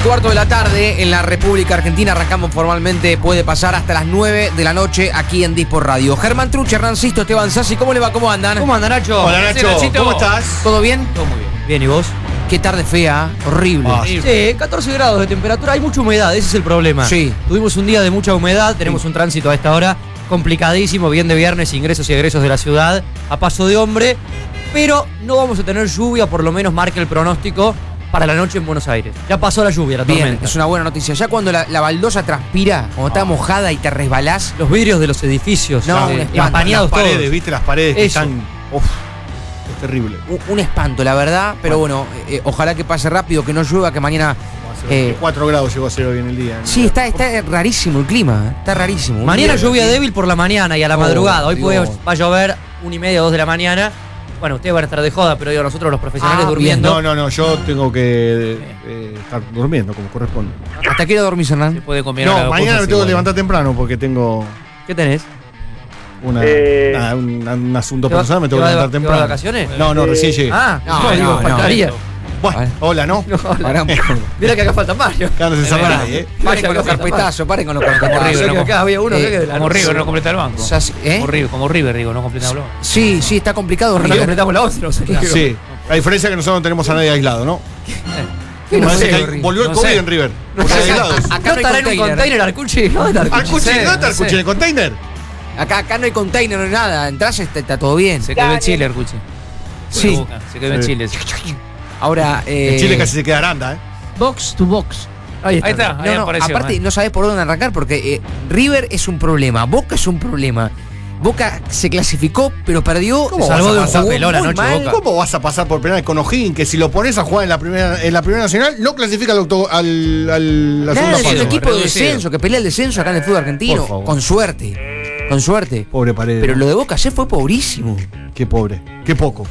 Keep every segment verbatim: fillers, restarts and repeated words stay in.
cuarto de la tarde en la República Argentina. Arrancamos formalmente, puede pasar hasta las nueve de la noche aquí en Dispor Radio. Germán Truche, Hernán Sisto, Esteban Sassi, ¿cómo le va? ¿Cómo andan? ¿Cómo andan, Nacho? Hola, Nacho. ¿Cómo estás? ¿Todo bien? Todo muy bien. Bien, ¿y vos? Qué tarde fea, horrible. Ah, sí, catorce grados de temperatura, hay mucha humedad, ese es el problema. Sí. Tuvimos un día de mucha humedad, tenemos sí. un tránsito a esta hora complicadísimo, bien de viernes, ingresos y egresos de la ciudad, a paso de hombre, pero no vamos a tener lluvia, por lo menos marca el pronóstico para la noche en Buenos Aires. Ya pasó la lluvia, la tormenta. Bien, es una buena noticia. Ya cuando la, la baldosa transpira, cuando está mojada y te resbalás. Los vidrios de los edificios, no, eh, empañados todos. Las paredes, todos. viste las paredes que Eso. están... Uf, es terrible. Un, un espanto, la verdad, pero bueno, eh, ojalá que pase rápido, que no llueva, que mañana... Eh, cuatro grados llegó a ser hoy en el día. Sí, está, está rarísimo el clima, está rarísimo. Mañana lluvia débil por la mañana y a la oh, madrugada. Hoy puede, Dios. va a llover una y media, dos de la mañana. Bueno, ustedes van a estar de joda, pero digo, nosotros los profesionales Ah, durmiendo. No, no, no, yo tengo que eh, estar durmiendo como corresponde. ¿Hasta qué hora dormís, Hernán? Se puede combinar. No, mañana me tengo que levantar temprano porque tengo ¿Qué tenés? una, Eh, nada, un, un asunto ¿Te va- personal, me tengo te que va levantar de- te temprano. va de vacaciones? No, no, recién llegué. Ah, No, no, digo, no, faltaría. Bueno, Vale. hola, ¿no? Pará un poco. Mira que acá faltan varios. Claro, se sabe nadie, ¿eh? Paren con los carpetazos, paren con los Como carpetazos. River, Yo que no, acá había uno Eh, que de la Como noche. River no completa el banco. Sassi, ¿eh? Como River, como River, digo, no completa el banco. Sí, sí, está complicado. No River. completamos la otra. O sea, claro. Sí. La diferencia es que nosotros no tenemos a nadie aislado, ¿no? ¿Qué no Parece sé, que hay- River? volvió el No COVID sé. en River. No Porque sé. hay aislados. Acá ¿No no hay estará en un container. container Arcucci? ¿No está Arcucci? Arcucci, Sí, ¿dónde está Arcucci? sí. ¿En el container? Acá, acá no hay container, no hay nada. Entrás, está, está todo bien. Se quedó en Chile, Arcucci. Sí. Se quedó en Sí. Chile. Ahora, eh, En Chile casi se queda Aranda, ¿eh? box to box. Ahí está. Ahí está, No, ahí no, apareció. aparte eh. no sabés por dónde arrancar porque eh, River es un problema, Boca es un problema. Boca se clasificó, pero perdió. ¿Cómo Salvó vas a de un pasar? papelón muy anoche mal. Boca. ¿Cómo vas a pasar por penales con O'Higgins? Que si lo pones a jugar en la primera, en la primera nacional, no clasifica al, octo- al, al- la Nada, segunda es un fase. equipo de reducido. descenso, que pelea el descenso acá en el fútbol argentino. Por favor. Con suerte. Con suerte. Pobre Paredes. Pero lo de Boca ayer fue pobrísimo. Qué pobre. Qué poco.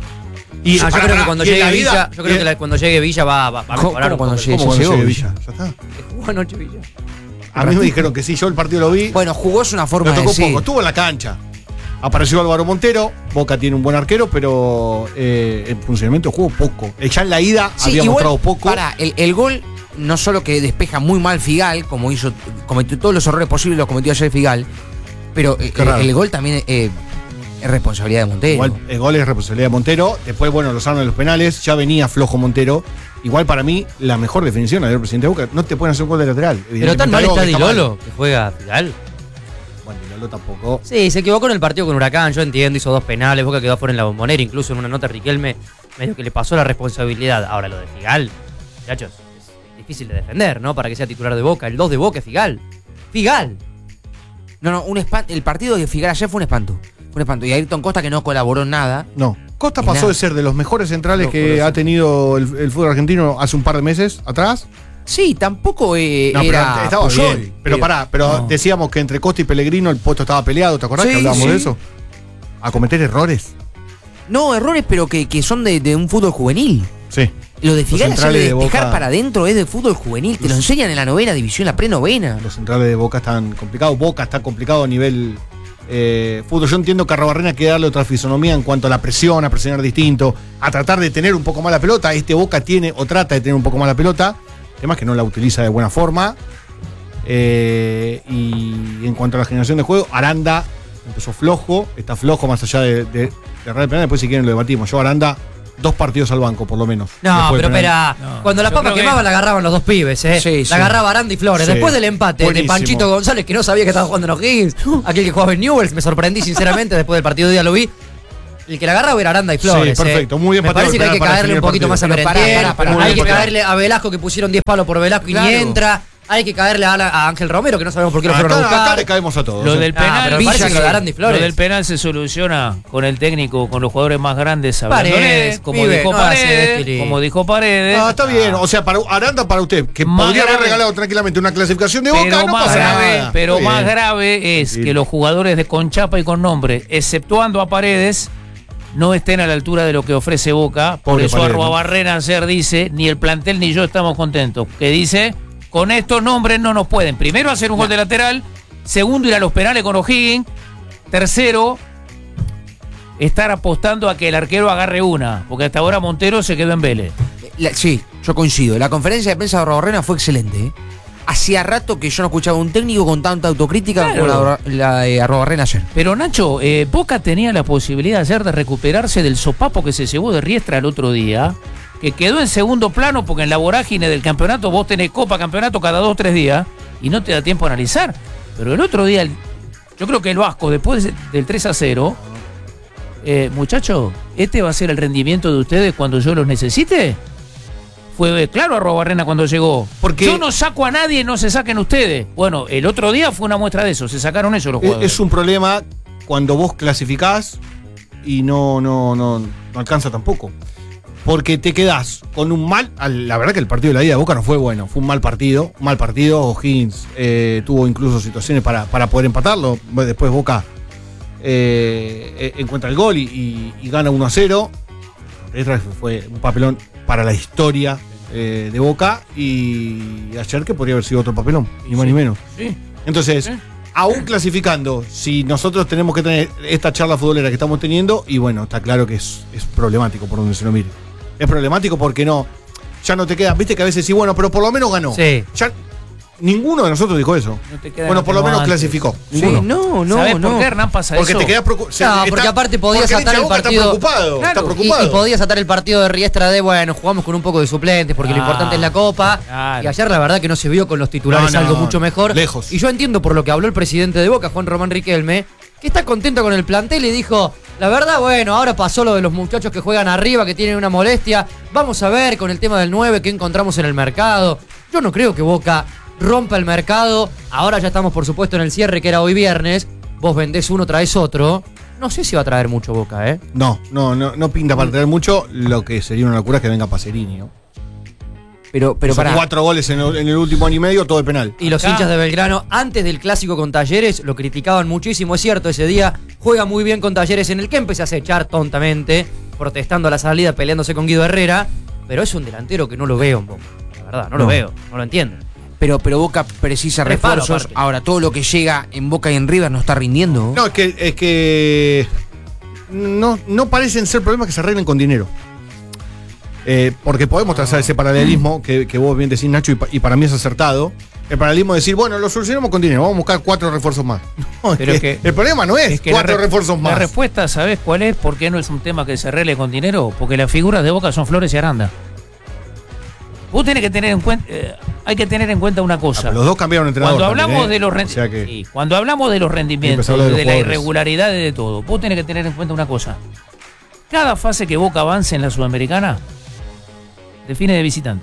Y ah, yo pará, creo que pará, cuando y en llegue la vida- Villa, yo creo y- que la- cuando llegue Villa va, va, va a ¿Cómo- mejorar un cómo cuando poco. llegue? ¿Cómo ya cuando llegó llegue Villa. Villa? Ya está. Jugó anoche Villa. A mí me dijeron que sí, yo el partido lo vi. Bueno, jugó es una forma Lo de tocó decir. poco, estuvo en la cancha. Apareció Álvaro Montero, Boca tiene un buen arquero, pero eh, en funcionamiento jugó poco. Eh, Ya en la ida Sí, había igual, mostrado poco. Pará, el, el gol no solo que despeja muy mal Figal, como hizo, cometió todos los errores posibles, los cometió ayer Figal, pero eh, Qué raro. el, el gol también eh, es responsabilidad de Montero. Igual el gol es responsabilidad de Montero. Después, bueno, los arman los penales. Ya venía flojo Montero. Igual para mí, la mejor definición del presidente de Boca. No te pueden hacer un gol de lateral. Pero tan Evidentemente, mal algo está que Di mal. Lolo, que juega Figal. Bueno, Di Lolo tampoco. Sí, se equivocó en el partido con Huracán, yo entiendo, hizo dos penales, Boca quedó fuera en la Bombonera, incluso en una nota Riquelme medio que le pasó la responsabilidad. Ahora lo de Figal, muchachos, es difícil de defender, ¿no? Para que sea titular de Boca. El dos de Boca es Figal. Figal. No, no, un espanto. El partido de Figal ayer fue un espanto. Fue un espanto. Y Ayrton Costa, que no colaboró en nada. No. Costa Y pasó nada. de ser de los mejores centrales No, que por eso. ha tenido el, el fútbol argentino hace un par de meses atrás. Sí, tampoco eh, No, pero era. estaba Puyol. bien. Pero pará, pero No. decíamos que entre Costa y Pellegrino el puesto estaba peleado. ¿Te acordás Sí, que hablábamos sí. de eso? A cometer errores. No, errores, pero que, que son de, de un fútbol juvenil. Sí. Lo de Figal ayer centrales de de despejar Boca- para adentro es de fútbol juvenil. Te lo Los- enseñan en la novena división, la prenovena. Los centrales de Boca están complicados. Boca está complicado a nivel eh, fútbol. Yo entiendo que a Arrobarrena hay que darle otra fisonomía en cuanto a la presión, a presionar distinto, a tratar de tener un poco más la pelota. Este Boca tiene o trata de tener un poco más la pelota. Además que no la utiliza de buena forma. Eh, y en cuanto a la generación de juego, Aranda empezó flojo. Está flojo más allá de, de, de Real Penal. Después si quieren lo debatimos. Yo Aranda, dos partidos al banco por lo menos. No, Después pero del penal. espera, No, cuando las yo papas creo que- quemaban la agarraban los dos pibes, ¿eh? Sí, sí. La agarraba Aranda y Flores. Sí. Después del empate Buenísimo. de Panchito González, que no sabía que estaba jugando en O'Higgins, aquel que jugaba en Newell's, me sorprendí sinceramente, después del partido de día lo vi. El que la agarraba era Aranda y Flores. Sí, perfecto, ¿eh? muy bien Me pateado parece el que hay que penal para caerle un definir el poquito más a partido. Pero pará, Merentiel, pará, pará, hay muy que bien caerle a Velasco que pusieron diez palos por Velasco Claro. y ni entra. Hay que caerle a, la- a Ángel Romero, que no sabemos por qué lo fueron a Acá, acá buscar. le caemos a todos. Lo ¿eh? del Ah, penal, pero me Villa parece que lo de Aranda y lo Flores. del penal se soluciona con el técnico, con los jugadores más grandes, Paredes, hablándoles, como pibe, dijo no hace Paredes, este- como dijo Paredes. Ah, está bien. O sea, para Aranda, para usted, que Más podría haber grave. regalado tranquilamente una clasificación de Boca, Pero no más pasa grave, nada. pero Está más bien. grave es Tranquilo. que los jugadores de con chapa y con nombre, exceptuando a Paredes, no estén a la altura de lo que ofrece Boca. Por Pobre eso Paredes, Arruabarrena ayer dice, ni el plantel ni yo estamos contentos. Que dice, con estos nombres no nos pueden. Primero hacer un gol de lateral, segundo ir a los penales con O'Higgins, tercero estar apostando a que el arquero agarre una, porque hasta ahora Montero se quedó en Vélez. La- sí, Yo coincido. La conferencia de prensa de Arrobarrena fue excelente. ¿eh? Hacía rato que yo no escuchaba un técnico con tanta autocrítica Claro. como la, la de Arrobarrena ayer. Pero Nacho, eh, Boca tenía la posibilidad ayer de recuperarse del sopapo que se llevó de Riestra el otro día, que quedó en segundo plano porque en la vorágine del campeonato vos tenés copa, campeonato cada dos o tres días y no te da tiempo a analizar. Pero el otro día, el- yo creo que el Vasco, después del tres a cero, eh, muchachos, ¿este va a ser el rendimiento de ustedes cuando yo los necesite? Fue eh, claro Arrobarrena cuando llegó. Porque- yo no saco a nadie, no se saquen ustedes. Bueno, el otro día fue una muestra de eso, se sacaron ellos los Es, jugadores. es un problema cuando vos clasificás y no, no, no, no alcanza tampoco. Porque te quedás con un mal. La verdad que el partido de la ida de Boca no fue bueno. Fue un mal partido. Un mal partido. O'Higgins eh, tuvo incluso situaciones para, para poder empatarlo. Después Boca eh, eh, encuentra el gol y, y- y gana uno a cero. Ese fue un papelón para la historia eh, de Boca. Y ayer que podría haber sido otro papelón. Ni más ni menos. Sí. Entonces, Sí. aún clasificando, si nosotros tenemos que tener esta charla futbolera que estamos teniendo, y bueno, está claro que es, es problemático por donde se lo mire. Es problemático porque no, ya no te queda, viste que a veces sí, bueno, pero por lo menos ganó. Sí. Ya, ninguno de nosotros dijo eso. No te queda Bueno, lo por que lo menos antes. clasificó. Sí, Ninguno. no, no, ¿Sabés no. por qué, Hernán, pasa Porque eso? te quedas preocupado. No, porque aparte podías atar el partido- Está preocupado, Claro, está Y, preocupado. y podías atar el partido de Riestra de, bueno, jugamos con un poco de suplentes porque lo Ah, importante es la Copa. claro. Y ayer la verdad que no se vio con los titulares No, no, algo mucho mejor. lejos. Y yo entiendo por lo que habló el presidente de Boca, Juan Román Riquelme, que está contento con el plantel y dijo, la verdad, bueno, ahora pasó lo de los muchachos que juegan arriba, que tienen una molestia. Vamos a ver con el tema del nueve qué encontramos en el mercado. Yo no creo que Boca rompa el mercado. Ahora ya estamos, por supuesto, en el cierre, que era hoy viernes. Vos vendés uno, traes otro. No sé si va a traer mucho Boca, ¿eh? No, no, no, no pinta para traer mucho. Lo que sería una locura es que venga Pacerini, ¿no? Pero, pero Hizo para. cuatro goles en el, en el último año y medio, todo de penal. Y los Acá. hinchas de Belgrano, antes del clásico con Talleres, lo criticaban muchísimo. Es cierto, ese día juega muy bien con Talleres, en el que empecé a acechar tontamente, protestando a la salida, peleándose con Guido Herrera. Pero es un delantero que no lo veo en Boca. La verdad, no, lo No. veo, no lo entiendo. Pero, pero Boca precisa Reparo, refuerzos. aparte. Ahora, todo lo que llega en Boca y en River no está rindiendo. No, es que, es que no, no parecen ser problemas que se arreglen con dinero. Eh, porque podemos trazar ese paralelismo que, que vos bien decís, Nacho, y, pa- y para mí es acertado. El paralelismo de decir, bueno, lo solucionamos con dinero, vamos a buscar cuatro refuerzos más. No, es Pero que es que- el problema no es, Es que cuatro la re- refuerzos La más. respuesta, ¿sabés cuál es? ¿Por qué no es un tema que se arregle con dinero? Porque las figuras de Boca son Flores y Aranda. Vos tenés que tener en cuenta, eh, hay que tener en cuenta una Ah, cosa. pero los dos cambiaron de entrenador. Cuando también, hablamos ¿eh? de los O sea rendimientos, que- cuando hablamos de los rendimientos, empezó a hablar de de, los la jugadores. irregularidad de todo, vos tenés que tener en cuenta una cosa. Cada fase que Boca avance en la Sudamericana define de visitante.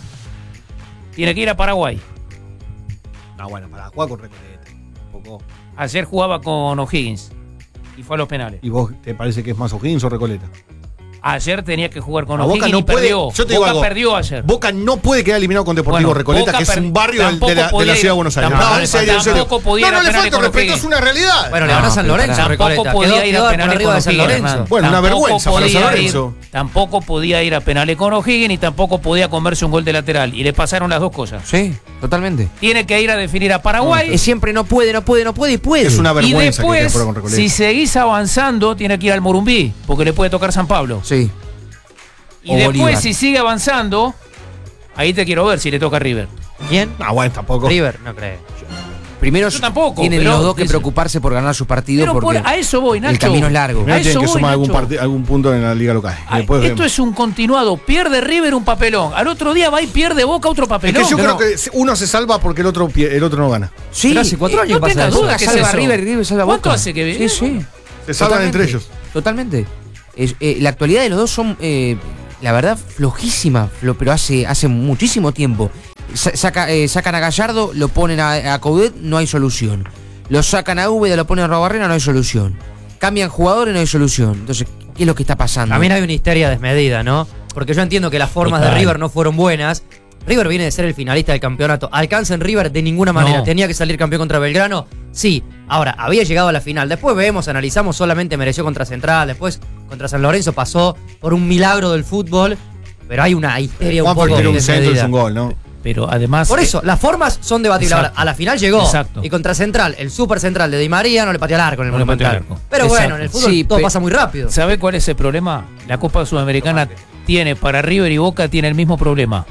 Tiene que ir a Paraguay. No, bueno, para jugar con Recoleta. Un poco. Ayer jugaba con O'Higgins y fue a los penales. ¿Y vos te parece que es más O'Higgins o Recoleta? Ayer tenía que jugar con A O'Higgins Boca no y puede. perdió. Yo te digo Boca algo. perdió ayer. Boca no puede quedar eliminado con Deportivo Bueno, Recoleta, Boca que es per- un barrio del- de, tampoco la, de la podía ir- ciudad de Buenos Aires. tampoco- No, en serio, en serio. tampoco podía ir No, a no le penales falta con respeto, O'Higgins. es una realidad. Bueno, le No, ganó a San pero Lorenzo, pará. Recoleta. Tampoco Quedó- podía ir quedó a por penales arriba con de San O'Higgins, Lorenzo. Hernán. Bueno, una Tampoco vergüenza para San podía ir- Lorenzo. Tampoco podía ir a penales con O'Higgins y tampoco podía comerse un gol de lateral. Y le pasaron las dos cosas. Sí, totalmente. Tiene que ir a definir a Paraguay. Es siempre no puede, no puede, no puede y puede. Es una y vergüenza que quede después, fuera con Recoleta. si seguís avanzando, tiene que ir al Morumbí, porque le puede tocar San Pablo. Sí. Y O después, Bolívar. si sigue avanzando, ahí te quiero ver si le toca a River. ¿Quién? Ah, bueno, tampoco. River, no creo. Primero Yo tampoco, tienen pero los dos que eso- preocuparse por ganar sus partidos Pero por- porque a eso voy, Nacho. el camino es largo. Primero A tienen eso que voy, sumar algún, Nacho. parti- algún punto en la liga local. Ay, Después esto vemos. es un continuado. Pierde River un papelón. Al otro día va y pierde Boca otro Es papelón. que yo No, creo no. que uno se salva porque el otro, pie- el otro no gana. Sí, Pero hace cuatro eh, años no que pasa tengas eso. duda que es salva eso. River, River salva ¿Cuánto Boca. hace que Sí, sí. Se salvan Totalmente. entre ellos. Totalmente. Es, eh, la actualidad de los dos son, eh, la verdad, flojísima, flo- pero hace, hace muchísimo tiempo. Sa- saca, eh, sacan a Gallardo, lo ponen a, a Coudet, no hay solución. Lo sacan a Úbeda, lo ponen a Robarrena, no hay solución. Cambian jugadores, no hay solución. Entonces, ¿qué es lo que está pasando? También hay una histeria desmedida, ¿no? Porque yo entiendo que las formas Total. de River no fueron buenas. River viene de ser el finalista del campeonato. ¿Alcanza en River? De ninguna manera. No. ¿Tenía que salir campeón contra Belgrano? Sí. Ahora, había llegado a la final. Después vemos, analizamos, solamente mereció contra Central. Después contra San Lorenzo pasó por un milagro del fútbol. Pero hay una histeria un Juan poco porque tiene un centro y es desmedida. un gol, ¿no? Pero además. Por eso, las formas son debatibles. Exacto. Ahora, a la final llegó. Exacto. Y contra Central, el super central de Di María no le pateó al arco en el No le pateó Monumental. al arco. Pero Exacto. bueno, en el fútbol Sí, todo pe- pasa muy rápido. ¿Sabe cuál es el problema? La Copa Sudamericana tiene para River y Boca tiene el mismo problema.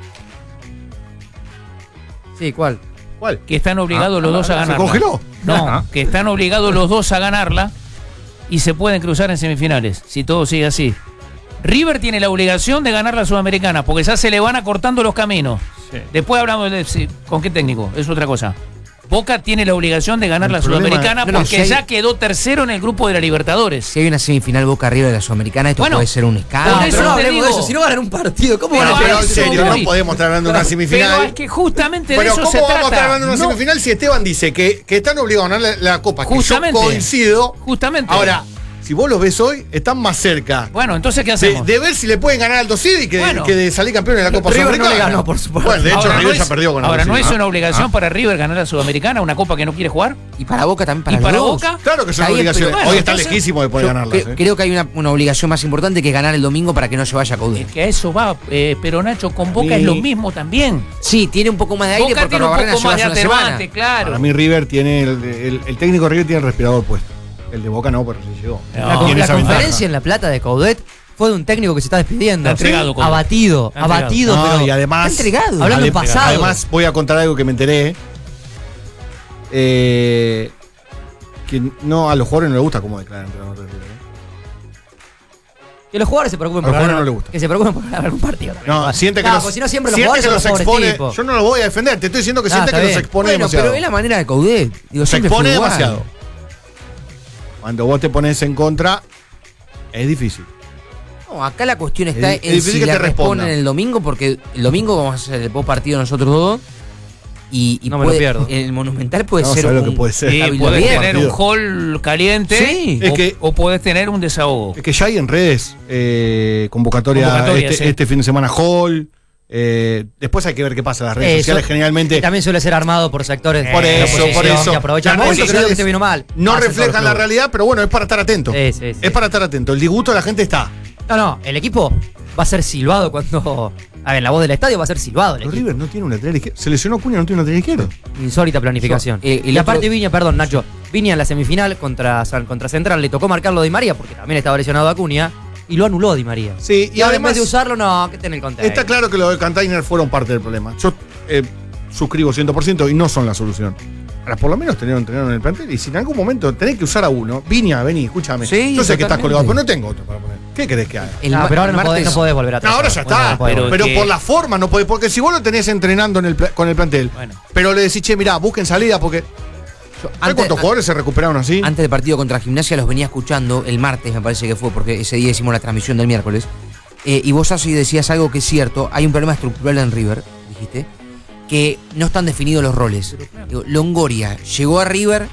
Sí, ¿cuál? ¿Cuál? Que están obligados Ah, los dos a ¿se ganarla. congeló? No, Ah. que están obligados los dos a ganarla y se pueden cruzar en semifinales, si todo sigue así. River tiene la obligación de ganar la Sudamericana, porque ya se le van acortando los caminos. Sí. Después hablamos de si- con qué técnico, es otra cosa. Boca tiene la obligación de ganar El la problema- Sudamericana no, no, porque si hay- ya quedó tercero en el grupo de la Libertadores. Si hay una semifinal Boca arriba de la Sudamericana, esto Bueno, puede ser un No, escándalo. por eso pero no te hablemos de digo. eso. Si no ganan un partido, ¿cómo Pero van a Pero en eso serio, voy. no podemos estar hablando de una Pero semifinal. es que justamente de Pero eso ¿cómo se vamos trata. a estar hablando de una No, semifinal si Esteban dice que, que están obligados a ganar la, la Copa? Justamente. Que yo coincido. Justamente. Ahora, si vos los ves hoy, están más cerca Bueno, entonces, ¿qué de, hacemos? de ver si le pueden ganar al Dosidi que, Bueno. que de salir campeón en la Copa River no Sudamericana. le ganó, por supuesto. Bueno, de hecho, Ahora, River no ya es, perdió con el ahora, ¿no Dosidi. es una Ah. obligación Ah. para River ganar la Sudamericana, una copa que no quiere jugar? Y para Boca también, para ¿Y los para dos. Boca? Claro que es una Está bien, obligación. pero Hoy bueno, está entonces, lejísimo de poder Yo ganarlas. cre- ¿eh? Creo que hay una, una obligación más importante que ganar el domingo para que no se vaya a Coudet. Es que a eso va, eh, pero Nacho, con Boca mí- es lo mismo también. Sí, tiene un poco más de aire Boca porque tiene un Arrobarrena poco más de lleva hace una semana. atenuante, claro. Para mí, River tiene. El, el- el técnico de River tiene el respirador puesto. El de Boca no, pero sí llegó. No. La, Tiene la esa conferencia ventaja. en La Plata de Coudet fue de un técnico que se está despidiendo. Está entregado, Coudet. Abatido, Está entregado. abatido, No, pero y además. Está entregado. Hablando en Adem- pasado. Además, voy a contar algo que me enteré. Eh, que no, a los jugadores no les gusta cómo declaran el entrenador de River. ¿eh? que los jugadores se preocupen A los por jugadores ganar, no les gusta. que se preocupen por ganar un partido. también. No, siente que No, los, porque si no siempre los siente jugadores que son los los pobres expone. tipos. Yo no lo voy a defender, te estoy diciendo que Ah, siente está que los bien. expone Bueno, demasiado. pero es la manera de Coudet. Digo, Se siempre expone fue igual. demasiado. Cuando vos te pones en contra, es difícil. No, acá la cuestión está Es- es en difícil si que le te respondan. responden el domingo, porque el domingo vamos a hacer el post partido nosotros dos. Y, y No me lo puede- pierdo. el Monumental puede Vamos ser a ver lo un- que puede ser. Sí, Cabildo podés abierto. tener un Partido. hall caliente Sí. o, Es que- o podés tener un desahogo. Es que ya hay en redes eh, convocatoria, Convocatoria, este, sí. este fin de semana Hall. eh, después hay que ver qué pasa en las redes Eso. sociales. Generalmente Y también suele ser armado por sectores Por de la eso, oposición por eso. que aprovechan Las mucho, redes que no es que sociales se vino mal. no Hacen reflejan todos la los clubes. realidad, pero bueno, es para estar atento. Sí, sí, sí. Es para estar atento. El disgusto de la gente está. No, no, el equipo va a ser silbado cuando. A ver, la voz del estadio va a ser silbado. El Pero equipo. River no tiene un lateral izquierdo. Se lesionó Cunha, no tiene un lateral izquierdo. Insólita planificación. So, eh, el y aparte otro- Viña, perdón, Nacho, Viña en la semifinal contra, San- contra Central le tocó marcarlo Di María porque también estaba lesionado Acuña y lo anuló Di María. Sí, y Y ahora en además vez de usarlo, no, que esté en el contexto. está claro que los del container fueron parte del problema. Yo eh, suscribo cien por ciento y no son la solución. Ahora, por lo menos tener un entrenador en el plantel y si en algún momento tenés que usar a uno, Viña, vení, escúchame. Sí, Yo sé que estás totalmente. colgado, pero no tengo otro para poner. ¿Qué querés que haga? El No, ma- pero ahora no martes- podés, no podés volver No, atrás. ahora ya Bueno, está. no podés Pero volver. Pero que- por la forma no podés, porque si vos lo tenés entrenando en el pla- con el plantel, Bueno. pero le decís, che, mirá, busquen salida, porque. ¿Sabés antes- cuántos jugadores se recuperaron así? Antes del partido contra Gimnasia los venía escuchando, el martes me parece que fue, porque ese día hicimos la transmisión del miércoles. Eh, y vos, Así, decías algo que es cierto. Hay un problema estructural en River, dijiste, que no están definidos los roles. Digo, Longoria llegó a River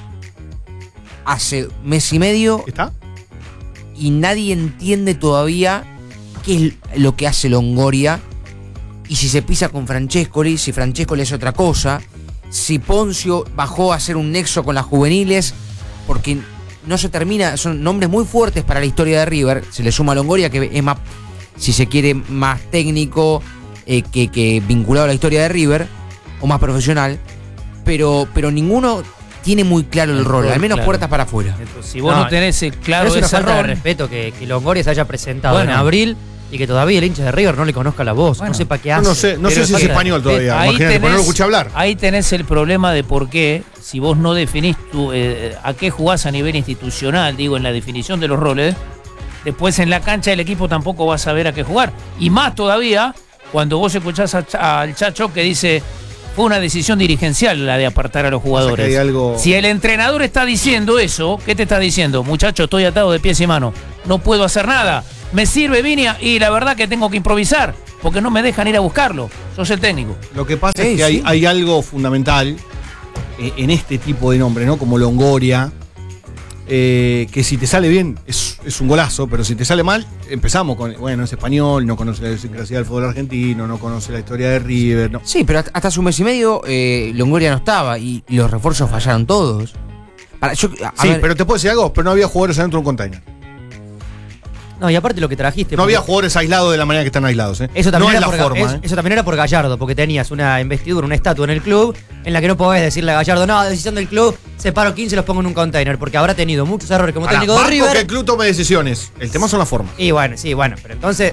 hace mes y medio ¿Está? y nadie entiende todavía qué es lo que hace Longoria y si se pisa con Francescoli, si Francescoli es otra cosa, si Poncio bajó a hacer un nexo con las juveniles, porque no se termina, son nombres muy fuertes para la historia de River, se le suma a Longoria que es más, si se quiere, más técnico eh, que, que vinculado a la historia de River, o más profesional, pero, pero ninguno tiene muy claro el, El rol, rol, al menos claro. puertas para afuera. Entonces, si vos No, no, tenés el claro Pero es una ese falta de rol, respeto que, que Longoria se haya presentado Bueno. en abril y que todavía el hincha de River no le conozca la voz, Bueno. no sepa qué Yo hace. no sé, no Pero sé si es falta- español todavía. ahí Imagínate, porque no lo escuché hablar. Ahí tenés el problema de por qué, si vos no definís tu, eh, a qué jugás a nivel institucional, digo, en la definición de los roles, después en la cancha el equipo tampoco va a saber a qué jugar. Y más todavía cuando vos escuchás a Cha- al Chacho que dice, fue una decisión dirigencial la de apartar a los jugadores. que hay algo- Si el entrenador está diciendo eso, ¿qué te está diciendo? Muchacho, estoy atado de pies y manos, no puedo hacer nada. Me sirve Viña y la verdad que tengo que improvisar, porque no me dejan ir a buscarlo. Sos el técnico. Lo que pasa Sí, es que hay, sí. hay algo fundamental eh, en este tipo de nombres, ¿no? Como Longoria, eh, que si te sale bien es, es un golazo, pero si te sale mal, empezamos con, bueno, es español, no conoce la idiosincrasia del fútbol argentino, no conoce la historia de River, no. Sí, pero hasta hasta hace un mes y medio eh, Longoria no estaba y, y los refuerzos fallaron todos. Para, yo, a- a Sí, ver, pero te puedo decir algo, pero no había jugadores adentro de un container. No, y aparte lo que trajiste. No porque- había jugadores aislados de la manera que están aislados, ¿eh? Eso también, no era es la por, forma, es- ¿eh? eso también era por Gallardo, porque tenías una investidura, una estatua en el club, en la que no podés decirle a Gallardo, no, decisión del club, separo quince y los pongo en un container, porque habrá tenido muchos errores como Ahora, técnico de banco River. que el club tome decisiones. El tema son las formas. Y bueno, sí, bueno, pero entonces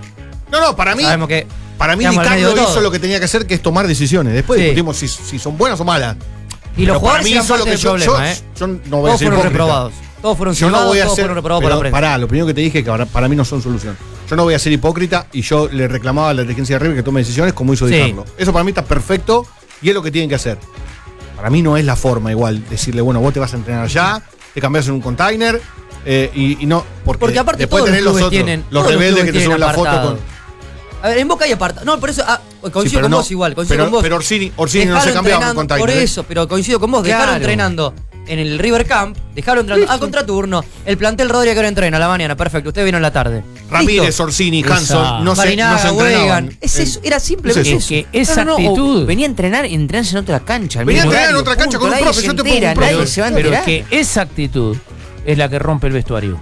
No, no, para mí. Sabemos que Para mí, Di estamos al medio de Carlo todo. hizo lo que tenía que hacer, que es tomar decisiones. Después Sí. discutimos si, si son buenas o malas. Y los Pero para jugadores mí eran eso es parte lo que del yo, problema, yo, ¿eh? yo no voy a Todos ser fueron hipócrita. reprobados. Todos fueron Yo no silbados, voy a todos ser. fueron reprobados por la Pero, prensa. pará, lo primero que te dije es que para, para mí no son solución. Yo no voy a ser hipócrita y yo le reclamaba a la dirigencia de River que tome decisiones como hizo Di Sí. Carlo. Eso para mí está perfecto y es lo que tienen que hacer. Para mí no es la forma igual decirle, bueno, vos te vas a entrenar allá, te cambias en un container eh, y, y no. Porque, Porque aparte después todos tenés los los clubes otros, tienen. los todos rebeldes clubes que te tienen suben la foto apartado. con. A ver, en Boca hay apartado. No, por eso. Ah, coincido Sí, pero con no, vos igual. Coincido pero, con vos. pero Orsini, Orsini no Dejaron se cambiaba en un entrenando- container. Por ¿eh? eso, pero coincido con vos. Dejaron Claro. entrenando en el River Camp. Dejaron entrenando. Ah, contraturno. El plantel Rodríguez que ahora entrena a la mañana. Perfecto. Usted vino en la tarde. Ramírez, Listo. Orsini, Esa- Hanson, no se, no Marinaga, se entrenaban. Weigand. Es eso, era simplemente Es Es eso. que esa No, no, no, o actitud. venía a entrenar, entrenarse en otra cancha. al Venía a mismo entrenar en horario, otra cancha con un nadie profe, se yo te pongo un entera, profe. nadie se va a Pero es enterar. que esa actitud es la que rompe el vestuario.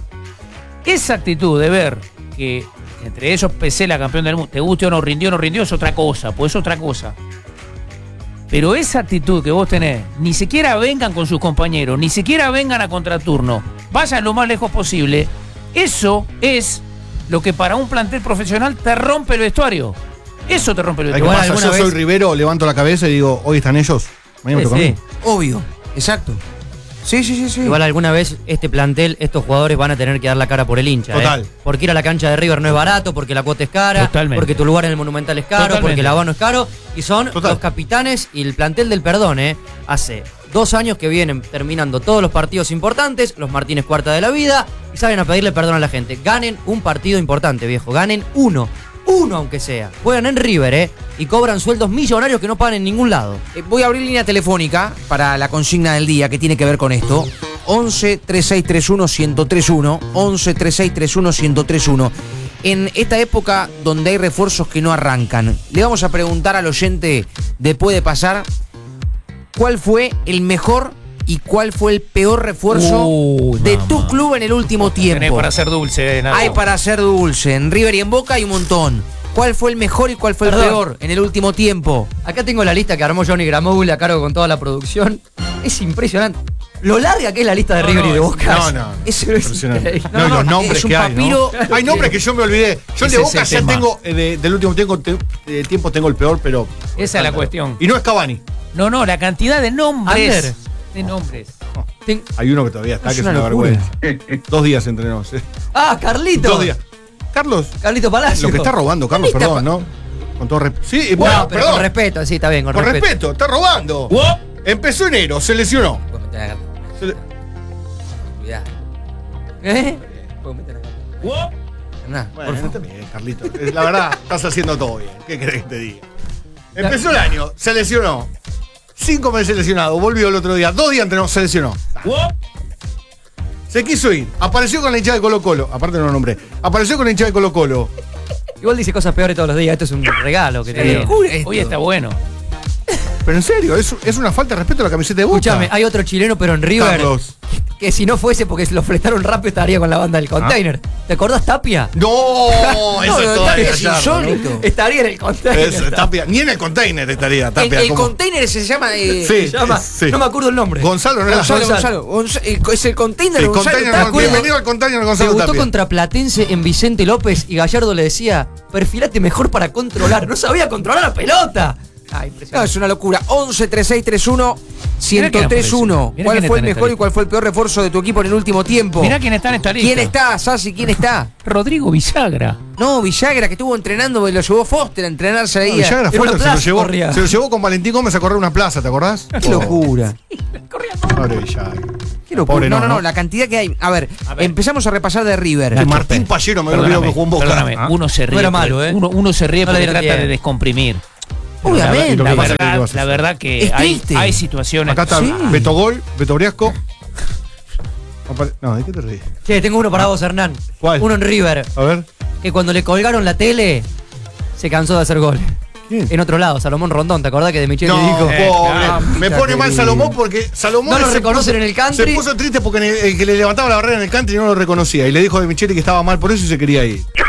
Esa actitud de ver que entre ellos Pesela, campeón del mundo, te guste o no, rindió o no rindió, es otra cosa, pues es otra cosa. Pero esa actitud que vos tenés, ni siquiera vengan con sus compañeros, ni siquiera vengan a contraturno, vayan lo más lejos posible, eso es lo que para un plantel profesional te rompe el vestuario. Eso te rompe el ¿Qué Igual pasa? alguna Yo soy vez- Rivero, levanto la cabeza y digo, hoy están ellos, mañana me Sí, toca a sí. mí. Obvio, exacto. Sí, sí, sí, sí. Igual alguna vez este plantel, estos jugadores van a tener que dar la cara por el hincha. Total. ¿eh? Porque ir a la cancha de River no es barato, porque la cuota es cara, Totalmente. porque tu lugar en el Monumental es caro, Totalmente. porque el abono es caro. Y son Total. los capitanes y el plantel del perdón. ¿eh? Hace dos años que vienen terminando todos los partidos importantes, los Martínez Cuarta de la vida, y saben a pedirle perdón a la gente. Ganen un partido importante, viejo. Ganen uno. Uno aunque sea. Juegan en River, ¿eh? Y cobran sueldos millonarios que no pagan en ningún lado. Eh, voy a abrir línea telefónica para la consigna del día que tiene que ver con esto. once, treinta y seis treinta y uno, ciento treinta y uno. once, treinta y seis treinta y uno, ciento treinta y uno. En esta época donde hay refuerzos que no arrancan, le vamos a preguntar al oyente de Puede Pasar cuál fue el mejor y cuál fue el peor refuerzo Uy, de mamá. tu club en el último Tenés tiempo. para ser dulce, Nardo. Hay para hacer dulce. En River y en Boca hay un montón. ¿Cuál fue el mejor y cuál fue Perdón. el peor en el último tiempo? Acá tengo la lista que armó Johnny Gramoul a cargo con toda la producción. Es impresionante. Lo larga que es la lista de No, River no, y de es- Boca. No, no. Eso es Impresionante. increíble. No, y los nombres es un que hay, ¿no? papiro. Hay nombres que yo me olvidé. Yo el de Ese Boca es el ya tema. tengo, eh, de- del último tiempo, te- eh, tiempo tengo el peor, pero. Esa es la cuestión. Y no es Cavani. No, no, la cantidad de nombres. Ander. De nombres. Ten- Hay uno que todavía está, Es que es una una locura. vergüenza. Dos días entrenó. sí. Ah, Carlito. Dos días. Carlos, Carlito Palacio. lo que está robando, Carlos, Está perdón, pa- ¿no? Con todo respeto. Sí, No, bueno, pero perdón. con respeto, sí, está bien, con, Con respeto. está robando. Empezó enero, se lesionó. Se le- ¿Eh? Nah, Bueno, está bien, Carlito. Eh, La verdad, estás haciendo todo bien. ¿Qué querés que te diga? Empezó el año, se lesionó. Cinco meses lesionado, volvió el otro día. Dos días entrenó, se lesionó. Se quiso ir. Apareció con la hinchada de Colo Colo. Aparte no lo nombré. Apareció con la hinchada de Colo Colo. Igual dice cosas peores todos los días. Esto es un regalo que te Sí. digo. locura esto. Hoy está bueno. Pero en serio, es, es una falta de respeto a la camiseta de Boca. Escúchame, hay otro chileno, pero en River. Carlos. Que si no fuese porque se lo fletaron rápido, estaría con la banda del container. ¿Te acordás, Tapia? No, eso No, es lo de todo Tapia es desgallardo, ¿no? insólito. Estaría en el container. Es, Tapia, ni en el container estaría El, Tapia. el como- container se llama. eh, Sí, Se llama- sí. No me acuerdo el nombre. Gonzalo, ¿no era? Gonzalo, Gonzalo. Gonzalo. Gonza- el- es el container Sí, de Gonzalo. container, Tapia. acuerdo? bienvenido al container Gonzalo Debutó Tapia. contra Platense en Vicente López y Gallardo le decía, perfilate mejor para controlar. No sabía controlar la pelota. Ah, No, impresionante. es una locura. once, treinta y seis treinta y uno, ciento treinta y uno. Mirá ¿Cuál quién fue el está en mejor esta y cuál fue el peor refuerzo de tu equipo en el último tiempo? Mirá quién está en esta lista. ¿Quién está, Sassi? ¿Quién está? Rodrigo Villagra. No, Villagra, que estuvo entrenando, lo llevó Foster a entrenarse ahí. No, Villagra Era fue, una se, lo plaza, llevó, corría. se lo llevó con Valentín Gómez a correr una plaza, ¿te acordás? Qué locura. Pobre Villagra. Qué locura. Pobre no, no, no, ¿no? la cantidad que hay. A ver, A ver. empezamos a repasar de River. Que Martín Pallero me había olvidado que jugó en Boca. Perdóname, ¿Ah? uno se ríe. No era porque- malo, ¿eh? Uno, uno se ríe No le porque dieron trata de tiempo. descomprimir. Obviamente. Y lo La que pasa es que verdad, lo vas a la hacer. verdad que Es hay, triste. hay situaciones. Acá está Sí. Beto Gol, Beto Briasco. Apare- No, ¿de qué te ríes? Che, tengo uno para vos, Hernán. ¿Cuál? Uno en River. A ver. Que cuando le colgaron la tele, se cansó de hacer gol. ¿Quién? En otro lado, Salomón Rondón, ¿te acordás que de Micheli No, dijo? Eh, pobre. no, me puta pone mal querida. Salomón porque Salomón No lo se reconocen puso- en el country. Se puso triste porque en el, el que le levantaba la barrera en el country no lo reconocía. Y le dijo a De Micheli que estaba mal por eso y se quería ir.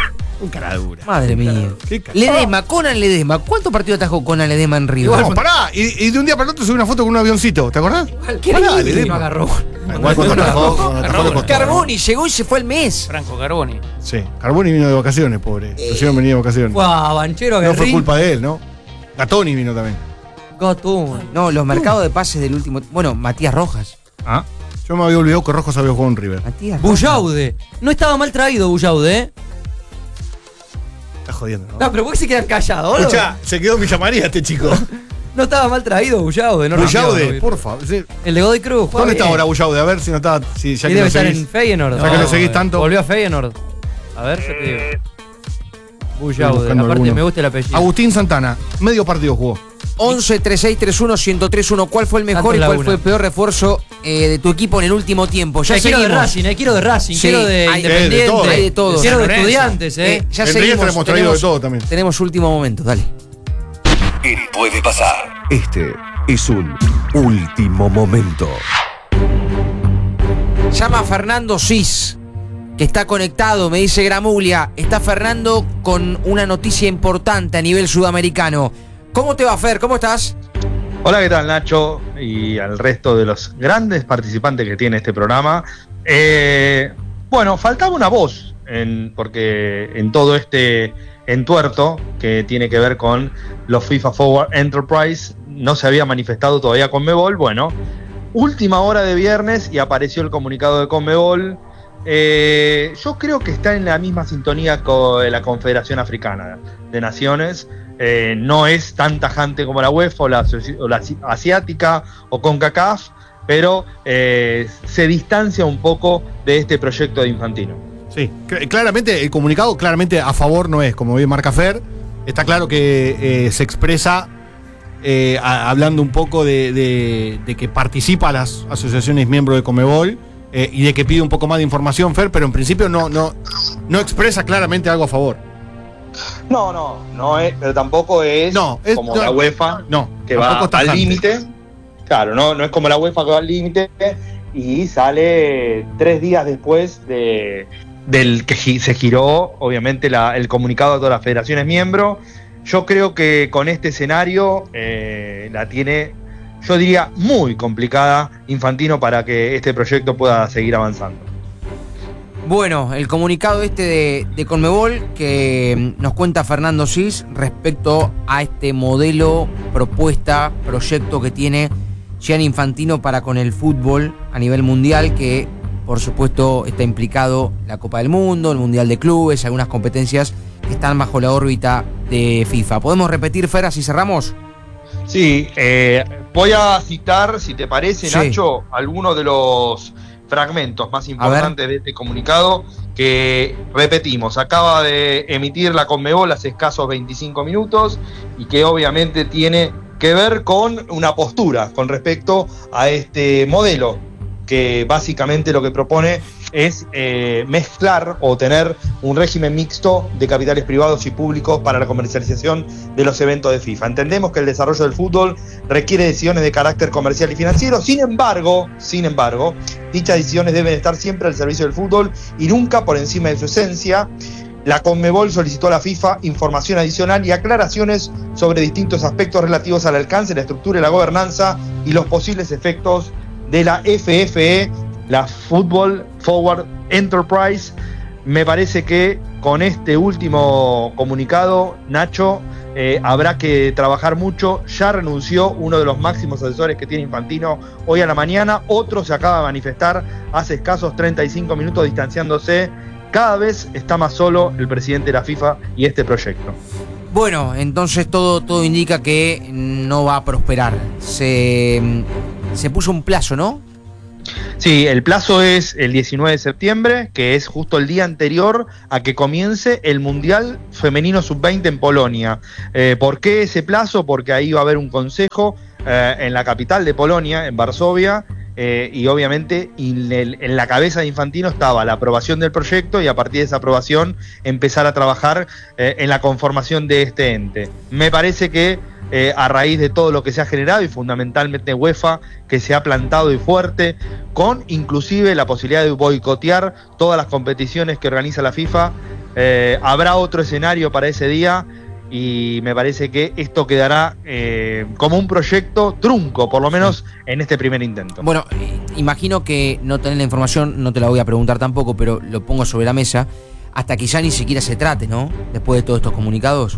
Un cara dura. Madre mía. Qué cara- Ledesma, Conan Ledesma. ¿Cuántos partidos atajó Conan Ledesma en River? No, pará. Y, y de un día para el otro subí una foto con un avioncito. ¿Te acordás? ¿Qué Pará, le Ledesma. no agarró? Igual cuando atajó, cuando atajó le costó. Carboni llegó y se fue el mes. Franco Carboni. Sí. Carboni vino de vacaciones, pobre. Lo hicieron venir de vacaciones. Guau, Banchero, No fue Guerrín. culpa de él, ¿no? Gatoni vino también. Gatún. No, los mercados de pases del último. Bueno, Matías Rojas. Ah. Yo me había olvidado que Rojos había jugado en River. Matías Rojas. Bullaude. No estaba mal traído Bullaude, ¿eh? Está jodiendo, ¿no? No, pero ¿por qué se quedan callados, boludo? Escuchá, se quedó en Villa María este chico. No estaba mal traído Bullaude, no Bullaude, rompió, por favor. Sí. El de Godoy Cruz. juega ¿Dónde está bien. ahora Bullaude? A ver si no está. Si ya Y que debe lo estar seguís. en Feyenoord. Ya que lo seguís tanto. Volvió a Feyenoord. A ver, yo te digo. Bullaude, buscando aparte alguno. me gusta el apellido. Agustín Santana, medio partido jugó. once, treinta y seis, treinta y uno, ciento tres uno. ¿Cuál fue el mejor Santos y cuál Laguna. fue el peor refuerzo eh, de tu equipo en el último tiempo? Ya Eh, quiero de seguimos. Racing, eh, quiero de Racing, Sí, quiero de hay- Independiente, de todo. Hay de todo. quiero de San Lorenzo. Estudiantes, eh. Eh, ya En seguimos. Riestra hemos traído de todo también. Tenemos último momento, dale. El puede pasar. Este es un último momento. Llama a Fernando Cis, que está conectado, me dice Gramulia. Está Fernando con una noticia importante a nivel sudamericano. ¿Cómo te va, Fer? ¿Cómo estás? Hola, ¿qué tal, Nacho? Y al resto de los grandes participantes que tiene este programa. Eh, bueno, faltaba una voz, en, porque en todo este entuerto que tiene que ver con los FIFA Forward Enterprise no se había manifestado todavía Conmebol. Bueno, última hora de viernes y apareció el comunicado de Conmebol. Eh, yo creo que está en la misma sintonía con la Confederación Africana de Naciones. Eh, no es tan tajante como la UEFA o la, o la asiática o CONCACAF, pero eh, se distancia un poco de este proyecto de Infantino. Sí, cl- claramente el comunicado claramente a favor no es, como bien marca Fer. Está claro que eh, se expresa eh, a- hablando un poco de, de- de que participa a las asociaciones miembros de Conmebol eh, y de que pide un poco más de información, Fer, pero en principio no, no, no expresa claramente algo a favor. No, no, no es, pero tampoco es, No, es- como no, la UEFA No, que tampoco va es al tajante. límite. Claro, no, no es como la UEFA que va al límite y sale tres días después de, del que gi- se giró, obviamente, la- el comunicado a todas las federaciones miembros. Yo creo que con este escenario eh, la tiene, yo diría, muy complicada Infantino para que este proyecto pueda seguir avanzando. Bueno, el comunicado este de, de Conmebol que mm, nos cuenta Fernando Cis respecto a este modelo, propuesta, proyecto que tiene Gianni Infantino para con el fútbol a nivel mundial, que por supuesto está implicado la Copa del Mundo, el Mundial de Clubes, algunas competencias que están bajo la órbita de FIFA. ¿Podemos repetir, Fer, así cerramos? Sí, eh, voy a citar, si te parece, Sí. Nacho, algunos de los fragmentos más importantes de este comunicado que, repetimos, acaba de emitir la Conmebol hace escasos veinticinco minutos y que obviamente tiene que ver con una postura con respecto a este modelo que básicamente lo que propone es eh, mezclar o tener un régimen mixto de capitales privados y públicos para la comercialización de los eventos de FIFA. Entendemos que el desarrollo del fútbol requiere decisiones de carácter comercial y financiero, sin embargo, sin embargo, dichas decisiones deben estar siempre al servicio del fútbol y nunca por encima de su esencia. La Conmebol solicitó a la FIFA información adicional y aclaraciones sobre distintos aspectos relativos al alcance, la estructura y la gobernanza y los posibles efectos de la F F E, la Football Forward Enterprise. Me parece que con este último comunicado, Nacho, eh, habrá que trabajar mucho. Ya renunció uno de los máximos asesores que tiene Infantino hoy a la mañana, otro se acaba de manifestar hace escasos treinta y cinco minutos distanciándose. Cada vez está más solo el presidente de la FIFA y este proyecto. Bueno, entonces todo, todo indica que no va a prosperar. Se, se puso un plazo, ¿no? Sí, el plazo es el diecinueve de septiembre, que es justo el día anterior a que comience el Mundial Femenino sub veinte en Polonia. Eh, ¿Por qué ese plazo? Porque ahí va a haber un consejo eh, en la capital de Polonia, en Varsovia, eh, y obviamente en, el, en la cabeza de Infantino estaba la aprobación del proyecto y a partir de esa aprobación empezar a trabajar eh, en la conformación de este ente. Me parece que Eh, a raíz de todo lo que se ha generado y fundamentalmente UEFA, que se ha plantado y fuerte, con inclusive la posibilidad de boicotear todas las competiciones que organiza la FIFA, eh, habrá otro escenario para ese día y me parece que esto quedará eh, como un proyecto trunco, por lo menos en este primer intento. Bueno, eh, imagino que no tenés la información, no te la voy a preguntar tampoco, pero lo pongo sobre la mesa, hasta que ya ni siquiera se trate, ¿no? Después de todos estos comunicados.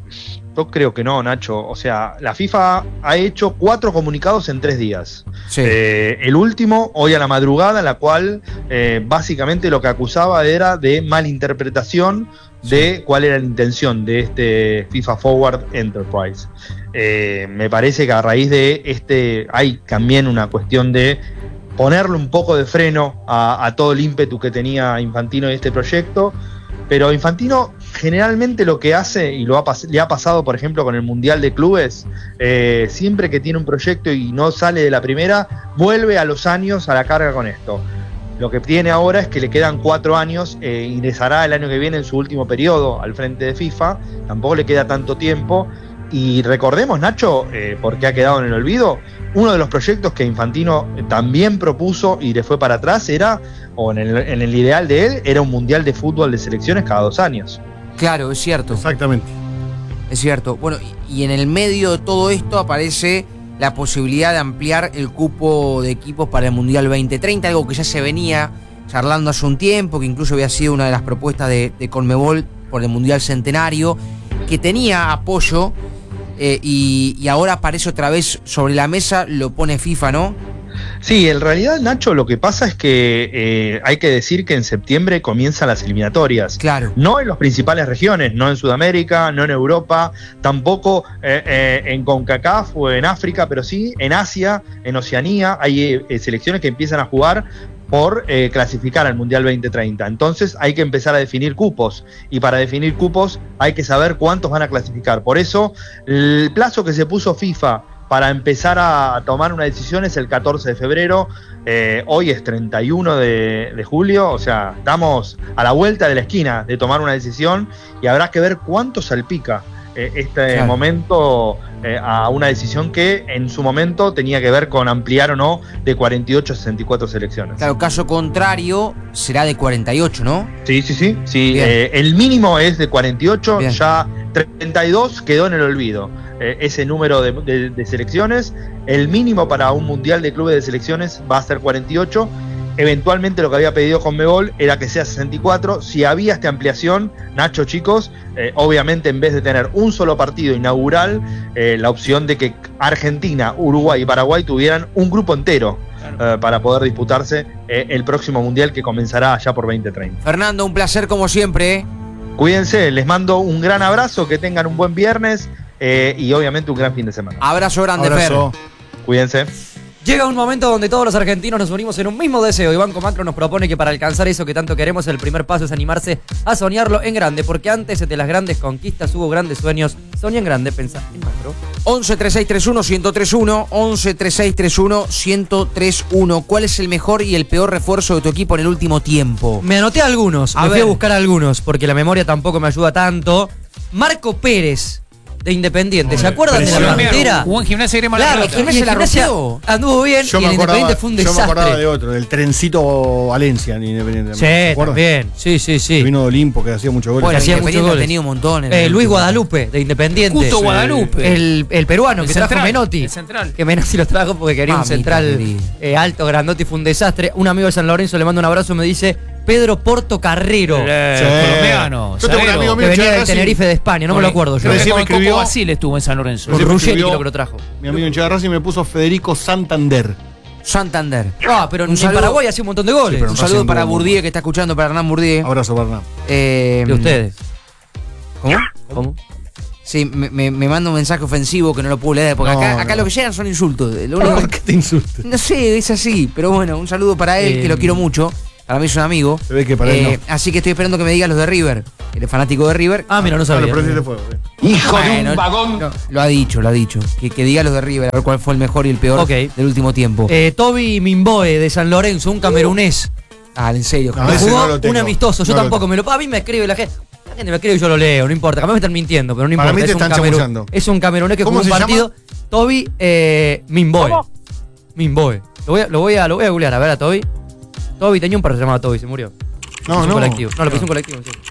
Yo creo que no, Nacho. O sea, la FIFA ha hecho cuatro comunicados en tres días. Sí. Eh, el último, hoy a la madrugada, en la cual eh, básicamente lo que acusaba era de malinterpretación de cuál era la intención de este FIFA Forward Enterprise. Eh, me parece que a raíz de este hay también una cuestión de ponerle un poco de freno a, a todo el ímpetu que tenía Infantino en este proyecto, pero Infantino generalmente lo que hace, y lo ha le ha pasado por ejemplo con el Mundial de Clubes, eh, siempre que tiene un proyecto y no sale de la primera, vuelve a los años a la carga con esto. Lo que tiene ahora es que le quedan cuatro años, eh, ingresará el año que viene en su último periodo al frente de FIFA, tampoco le queda tanto tiempo. Y recordemos, Nacho, eh, porque ha quedado en el olvido, uno de los proyectos que Infantino también propuso y le fue para atrás era, o en el, en el ideal de él, era un mundial de fútbol de selecciones cada dos años. Claro, es cierto. Exactamente. Es cierto. Bueno, y, y en el medio de todo esto aparece la posibilidad de ampliar el cupo de equipos para el Mundial veinte treinta, algo que ya se venía charlando hace un tiempo, que incluso había sido una de las propuestas de, de Conmebol por el Mundial Centenario, que tenía apoyo eh, y, y ahora aparece otra vez sobre la mesa, lo pone FIFA, ¿no? Sí, en realidad, Nacho, lo que pasa es que eh, hay que decir que en septiembre comienzan las eliminatorias. Claro. No en las principales regiones, no en Sudamérica, no en Europa, tampoco eh, eh, en CONCACAF o en África, pero sí en Asia, en Oceanía, hay eh, selecciones que empiezan a jugar por eh, clasificar al Mundial veinte treinta. Entonces hay que empezar a definir cupos, y para definir cupos hay que saber cuántos van a clasificar. Por eso el plazo que se puso FIFA para empezar a tomar una decisión es el catorce de febrero, eh, hoy es treinta y uno de, de julio, o sea, estamos a la vuelta de la esquina de tomar una decisión y habrá que ver cuánto salpica eh, este Claro. momento eh, a una decisión que en su momento tenía que ver con ampliar o no de cuarenta y ocho a sesenta y cuatro selecciones. Claro, caso contrario será de cuarenta y ocho, ¿no? Sí, sí, sí, sí. Bien. Eh, el mínimo es de cuarenta y ocho, Bien. ya treinta y dos quedó en el olvido. Eh, ese número de, de, de selecciones, el mínimo para un mundial de clubes de selecciones va a ser cuarenta y ocho. Eventualmente lo que había pedido Conmebol era que sea sesenta y cuatro. Si había esta ampliación, Nacho, chicos, eh, obviamente en vez de tener un solo partido inaugural, eh, la opción de que Argentina, Uruguay y Paraguay tuvieran un grupo entero eh, para poder disputarse eh, el próximo mundial que comenzará allá por veinte treinta. Fernando, un placer como siempre, ¿eh? Cuídense, les mando un gran abrazo, que tengan un buen viernes eh, y obviamente un gran fin de semana. Abrazo grande, Abrazo. Fer. Cuídense. Llega un momento donde todos los argentinos nos unimos en un mismo deseo y Banco Macro nos propone que para alcanzar eso que tanto queremos, el primer paso es animarse a soñarlo en grande, porque antes de las grandes conquistas hubo grandes sueños. Soña en grande, pensá en Macro. once treinta y seis treinta y uno ciento treinta y uno, once treinta y seis treinta y uno ciento treinta y uno. ¿Cuál es el mejor y el peor refuerzo de tu equipo en el último tiempo? Me anoté algunos, A me fui ver. a buscar algunos, porque la memoria tampoco me ayuda tanto. Marco Pérez, de Independiente, ¿se acuerdan de la impresionante. delantera? Jugó en Gimnasia y Grima La Claro, Plata. Gimnasia y el la Gimnasia rompió. anduvo bien Yo y me, el acordaba, Independiente fue un yo me acordaba desastre. de otro, del trencito Valencia en Independiente. Sí, ¿te acuerdas? también. Sí, sí, Que sí. vino de Olimpo, que hacía muchos goles. Bueno, hacía Independiente muchos ha goles. tenido un montón. en Eh, el Luis último. Guadalupe, de Independiente. Justo Sí. Guadalupe. El, el peruano El que trajo central, Menotti. el central. Que Menotti los trajo porque quería un Mamita central querida. eh, alto, grandote, y fue un desastre. Un amigo de San Lorenzo le manda un abrazo, me dice Pedro Porto Carrero, El, Sí. colombiano. Yo tengo un zaguero. amigo que mío, venía Che del Racing. Tenerife de España, no me lo acuerdo yo. Creo que Recién me con Coco escribió- Basile estuvo en San Lorenzo. Con Recién me Ruggeri escribió- creo que lo trajo. Mi amigo en Che Racing me puso Federico Santander. Santander. Ah, pero Un en saludo- Paraguay hacía un montón de goles. pero Un no saludo Racing para tuvo Bourdieu muy- que está escuchando, para Hernán Bourdieu. Abrazo, Bernard. Eh, De ustedes. ¿Cómo? ¿Cómo? Sí, me, me, me manda un mensaje ofensivo que no lo puedo leer, porque No, acá, acá no. lo que llegan son insultos. Lo único ¿Por que- qué te insultes? no sé, es así, pero bueno, un saludo para él, Eh, que lo quiero mucho. Para mí es un amigo. Se ve que para él Eh, no. Así que estoy esperando que me digas los de River. Eres fanático de River. Ah, mira, no sabía. Bueno, prendiste fuego. eh. Hijo de Bueno, un vagón. no, lo ha dicho, lo ha dicho. Que, que diga los de River, a ver cuál fue el mejor y el peor Ok. del último tiempo. Eh, Toby Mimboe de San Lorenzo, un camerunés. ah, en serio. No, Javier. ese Jugó no lo tengo. un amistoso, yo No lo tampoco tengo. me lo. A mí me escribe la gente. La gente me escribe y yo lo leo, no importa. Capaz me están mintiendo, pero no Para importa. mí te es, un están cameru- chamullando. es un camerunés que ¿Cómo jugó un se partido. Toby eh, Mimboe. Mimboe. Lo voy, a, lo, voy a, lo voy a googlear, a ver a Toby. Toby tenía un par llamado Toby, se murió. No, Puso un no. colectivo. No, lo puso un colectivo, sí.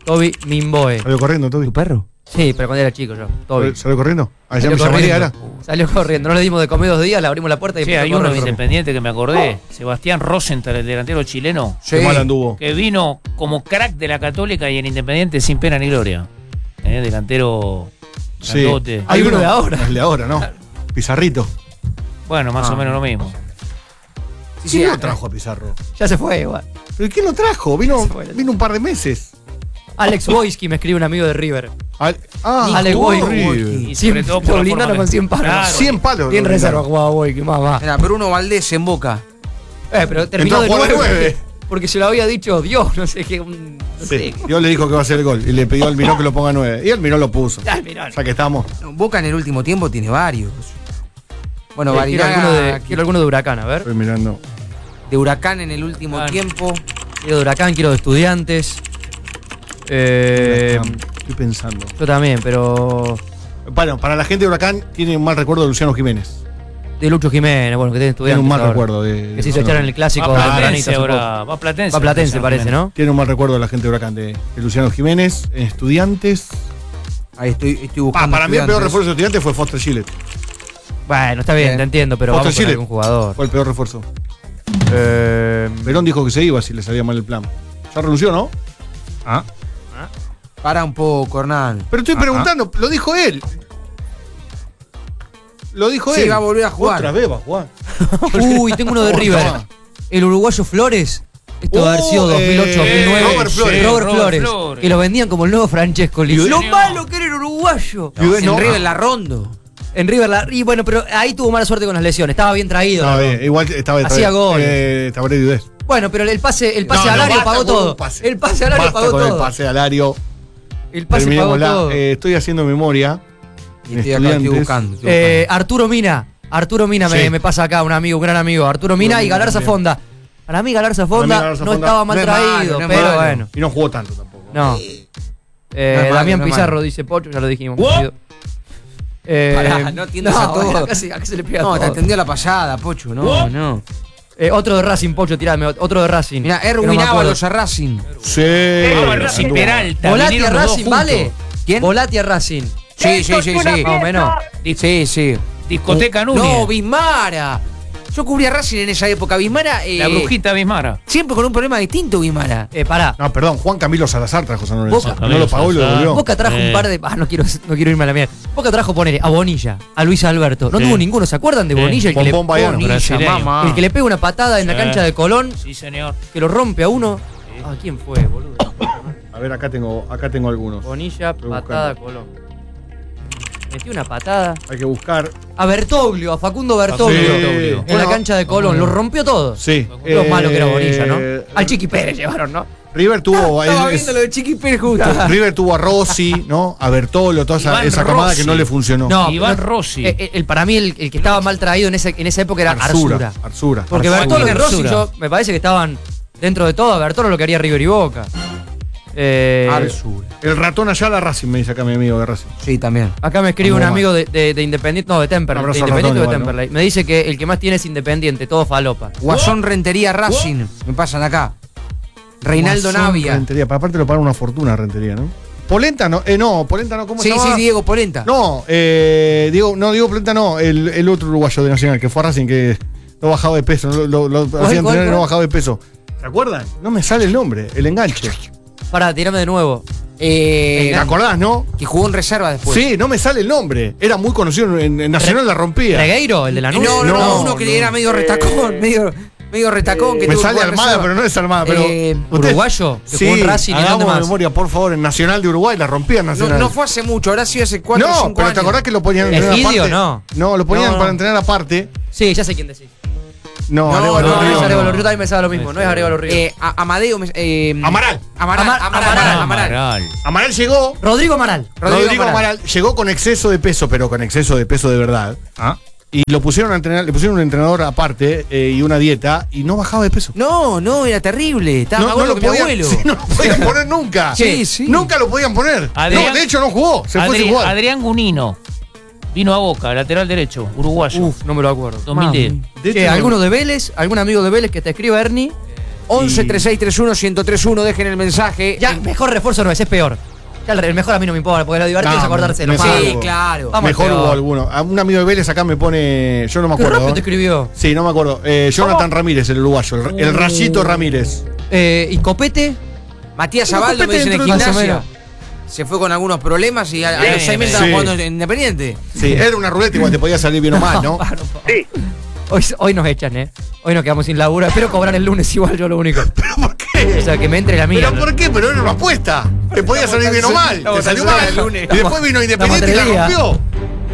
Toby Mimboe. Salió corriendo, Toby. ¿Tu perro? Sí, pero cuando era chico yo. Toby. ¿Salió corriendo? Allá Salió me llamaría ahora. corriendo. Salió corriendo. No le dimos de comer dos días, le abrimos la puerta y Sí, empezó a hay uno correr. de Independiente que me acordé. Sebastián Rosenthal, el delantero chileno. Sí. Qué mal anduvo. Que vino como crack de la Católica y en Independiente sin pena ni gloria. Eh, delantero Sí. grandote. Hay uno de ahora. El de ahora, ¿no? Pizarrito. Bueno, más Ah. o menos lo mismo. Sí, ¿Quién sí, lo ah, trajo a Pizarro? Ya se fue igual. ¿Pero quién lo trajo? Vino, Se fue. vino un par de meses. Alex Boyski me escribe un amigo de River. Al- ah, Alex jugó Boyski. River. Y Cien- sobre todo por lo la blindaron forma con que- cien palos. Claro. cien palos. Bien lo reserva brindaron. jugaba Boyski, más va. Mira, Bruno Valdés en Boca. Eh, pero terminó Entró de a jugar de nueve. nueve. Porque se lo había dicho Dios, no sé qué. un- No Sí. sé. Dios le dijo que va a hacer el gol y le pidió al Miró que lo ponga nueve. Y el Miró lo puso. Ay, mirá. O sea que estamos. No, Boca en el último tiempo tiene varios. Bueno, Eh, quiero, alguno Barinaga, de, quiero alguno de Huracán, a ver. Estoy mirando. de Huracán en el último Ah. tiempo. Quiero de Huracán, quiero de Estudiantes. Eh, Estoy pensando. yo también, pero. Bueno, para la gente de Huracán tiene un mal recuerdo de Luciano Jiménez. De Lucho Jiménez, bueno, que tiene Tiene Estudiantes. un mal ahora. recuerdo de. Que se hizo echar en el clásico Va de Platense Granito hace ahora. Va Platense. poco. Va Platense, Luciano parece, Jiménez. ¿no? Tiene un mal recuerdo de la gente de Huracán de, de Luciano Jiménez. En Estudiantes. Ahí estoy, estoy Ah, buscando. para mí el peor Estudiantes. refuerzo de Estudiantes fue Foster Gillett. Bueno, está bien, Bien. te entiendo, pero Foster vamos con Gillett. algún jugador. Fue el peor refuerzo. Eh, Perón dijo que se iba si le salía mal el plan. Ya renunció, ¿no? Ah. Para un poco, Hernán. Pero estoy preguntando, lo dijo él. Lo dijo Sí, él. va a volver a jugar. Otra vez va a jugar. Uy, tengo uno de ¿Cómo River. está? El uruguayo Flores. Esto debe haber Oh, sido dos mil ocho, eh, dos mil nueve. Robert Flores. Robert Robert Flores. Flores. Que lo vendían como el nuevo Francesco Li. Y- Lo Señor. malo que era el uruguayo. Y ves, En no. River La Rondo. En River, la, y bueno, pero ahí tuvo mala suerte con las lesiones. Estaba bien traído. Estaba ¿no? bien, igual estaba Hacía goles. Eh, Tabaré Dudés. Bueno, pero el pase, el pase No, al no, área basta pagó con todo. un pase. El pase al área Basta pagó con todo. el pase al área. El pase pagó Terminémosla. todo. Eh, estoy haciendo memoria. Y En estoy acá, estoy Estudiantes. buscando. estoy Eh, Arturo Mina. Arturo Mina me, Sí. me pasa acá, un amigo, un gran amigo. Arturo Mina Arturo y Mina Galarza también. Fonda. Para mí Galarza Para mí Fonda Galarza no Fonda estaba mal no es malo, traído, no es pero malo. bueno. Y no jugó tanto tampoco. No. Eh, No es malo, Damián no es Pizarro malo. dice Pocho, ya lo dijimos. ¿What? conocido. Eh, Pará, no atiendas a todo. bueno, acá, se, acá se le pega No, te todo. entendió la pasada, Pocho. No, ¿What? no. Eh, otro de Racing, Pocho, tirame. Otro de Racing. Mira, Que no Erwin me acuerdo. Ábalos a Racing. Sí. Ah, Racing anduvo. Peralta. Volati a vinieron los dos Racing, juntos. ¿vale? ¿Quién? Volati a Racing. Sí, sí, sí, sí. Más o menos. Sí, sí. Discoteca Núñez. No, Bismara. Yo cubría Racing en esa época. Bismara. eh, La brujita Bismara. Siempre con un problema distinto, Bismara. Eh, pará. No, perdón, Juan Camilo Salazar trajo San Lorenzo. Boca. No lo pagó y lo devolvió. Boca trajo Eh. un par de. Ah, no quiero, no quiero irme a la mierda. Boca trajo poner a Bonilla, a Luis Alberto. No Sí. tuvo ninguno, ¿se acuerdan de Sí. Bonilla? El que, le, Pompón Baiano. Bonilla, brasileño. mamá. el que le pega una patada en la Sí. cancha de Colón, Sí, señor. que lo rompe a uno. Ah, ¿quién fue, boludo? A ver, acá tengo, acá tengo algunos. Bonilla, Estoy patada a buscando. Colón. Metió una patada. Hay que buscar. A Bertoglio, a Facundo Bertoglio. Sí. En Bueno, la cancha de Colón. Lo rompió todo. Sí. Lo eh, malo que era Bonilla, ¿no? Al Chiqui Pérez llevaron, ¿no? River tuvo. Estaba es- viendo lo de Chiqui Pérez justo. River tuvo a Rossi, ¿no? A Bertolo, toda esa, Iván esa camada Rossi. que no le funcionó. No, Iván no, Rossi. eh, eh, el, para mí el, el que estaba mal traído en, ese, en esa época era Arzura. Arzura. Arzura. Porque Arzura. Bertolo y Arzura. Rossi yo, me parece que estaban dentro de todo. Bertolo lo que haría River y Boca. Eh, Arzura. El ratón Ayala Racing, me dice acá mi amigo de Racing. Sí, también. acá me escribe un Vamos, amigo de, de, de Independiente, no, de Temperley. Un De abrazo al Independiente o de ratón igual, Temperley. Me dice que el que más tiene es Independiente, todo falopa. Guasón Rentería Racing. Me pasan acá. Reinaldo Guasón, Navia. Rentería, pero aparte lo pagan una fortuna Rentería, ¿no? Polenta no, eh, no, Polenta no, ¿cómo Sí, se llama? sí, Diego Polenta. No, eh, Diego, no, Diego Polenta no, el, el otro uruguayo de Nacional, que fue a Racing, que no bajaba de peso, lo, lo, lo hacían cuál, tener y no cuál? bajaba de peso. ¿Se acuerdan? No me sale el nombre, el enganche. Pará, tirame de nuevo. Eh, ¿Te acordás, no? que jugó en reserva después. Sí, no me sale el nombre. Era muy conocido en, en Nacional, la rompía. ¿Regueiro, el de la No, no, no, No, uno que no. era medio retacón, medio, medio retacón. Que Me tuvo que sale jugar Armada, reserva. pero no es Armada. Pero Eh, Ustedes- uruguayo, que sí, jugó en Racing y en dónde hagamos más. memoria, por favor, en Nacional de Uruguay la rompía en No, Nacional. no fue hace mucho, ahora sí hace cuatro o No, cinco pero años. ¿te acordás que lo ponían entrenar ¿Egidio, aparte? no? No, lo ponían No, no. para entrenar aparte. Sí, ya sé quién decís. No, No, Arévalo no, No, Ríos, es no. Arevalo Ríos, también me sabe lo mismo, no es Arevalo Ríos. Eh, a- Amadeo. me- Eh, Amaral. Amaral. Amar- Amaral. Amaral. Amaral. Amaral. Amaral llegó. Rodrigo Amaral. Rodrigo Rodrigo, Amaral. Amaral. llegó con exceso de peso, pero con exceso de peso de verdad. Y lo pusieron a entrenar, le pusieron un entrenador aparte eh, y una dieta y no bajaba de peso. No, no, era terrible. Estaba más gordo lo que mi podían, abuelo. sí, no lo podían poner nunca. Sí, sí. Nunca lo podían poner. Adrián- no, de hecho no jugó. Se fue Adri- sin jugar. Adrián Gunino. Vino a Boca, lateral derecho, uruguayo. Uf, no me lo acuerdo. dos mil diez. De Che, hecho, ¿alguno de Vélez? ¿Algún amigo de Vélez que te escriba, Ernie? once treinta y seis treinta y uno ciento treinta y uno, dejen el mensaje. Ya, mejor refuerzo no es, es peor. Ya el, el mejor a mí no me importa, porque lo divertido No, es acordarse de me- los me malos. Sí, claro. Vamos Mejor al peor. hubo alguno. A un amigo de Vélez acá me pone. Yo no me Qué acuerdo. rápido ¿eh? te escribió. Sí, no me acuerdo. Eh, Jonathan Ramírez, el uruguayo. El, el Rayito Ramírez. Eh, ¿Y Copete? Matías Pero Abaldo me compete dicen en dentro de- más o gimnasia. menos. Se fue con algunos problemas y a, a los seis meses Sí. estaba jugando en Independiente. Sí, era una ruleta, igual te podía salir bien o mal, ¿no? Hoy, hoy nos echan, ¿eh? Hoy nos quedamos sin laburo. Espero cobrar el lunes igual, yo lo único. ¿Pero por qué? O sea, que me entre la mía. ¿Pero por qué? Pero era una apuesta. Te podía salir bien o mal. Te salió mal. Y después vino Independiente y la Estamos a tres días. rompió.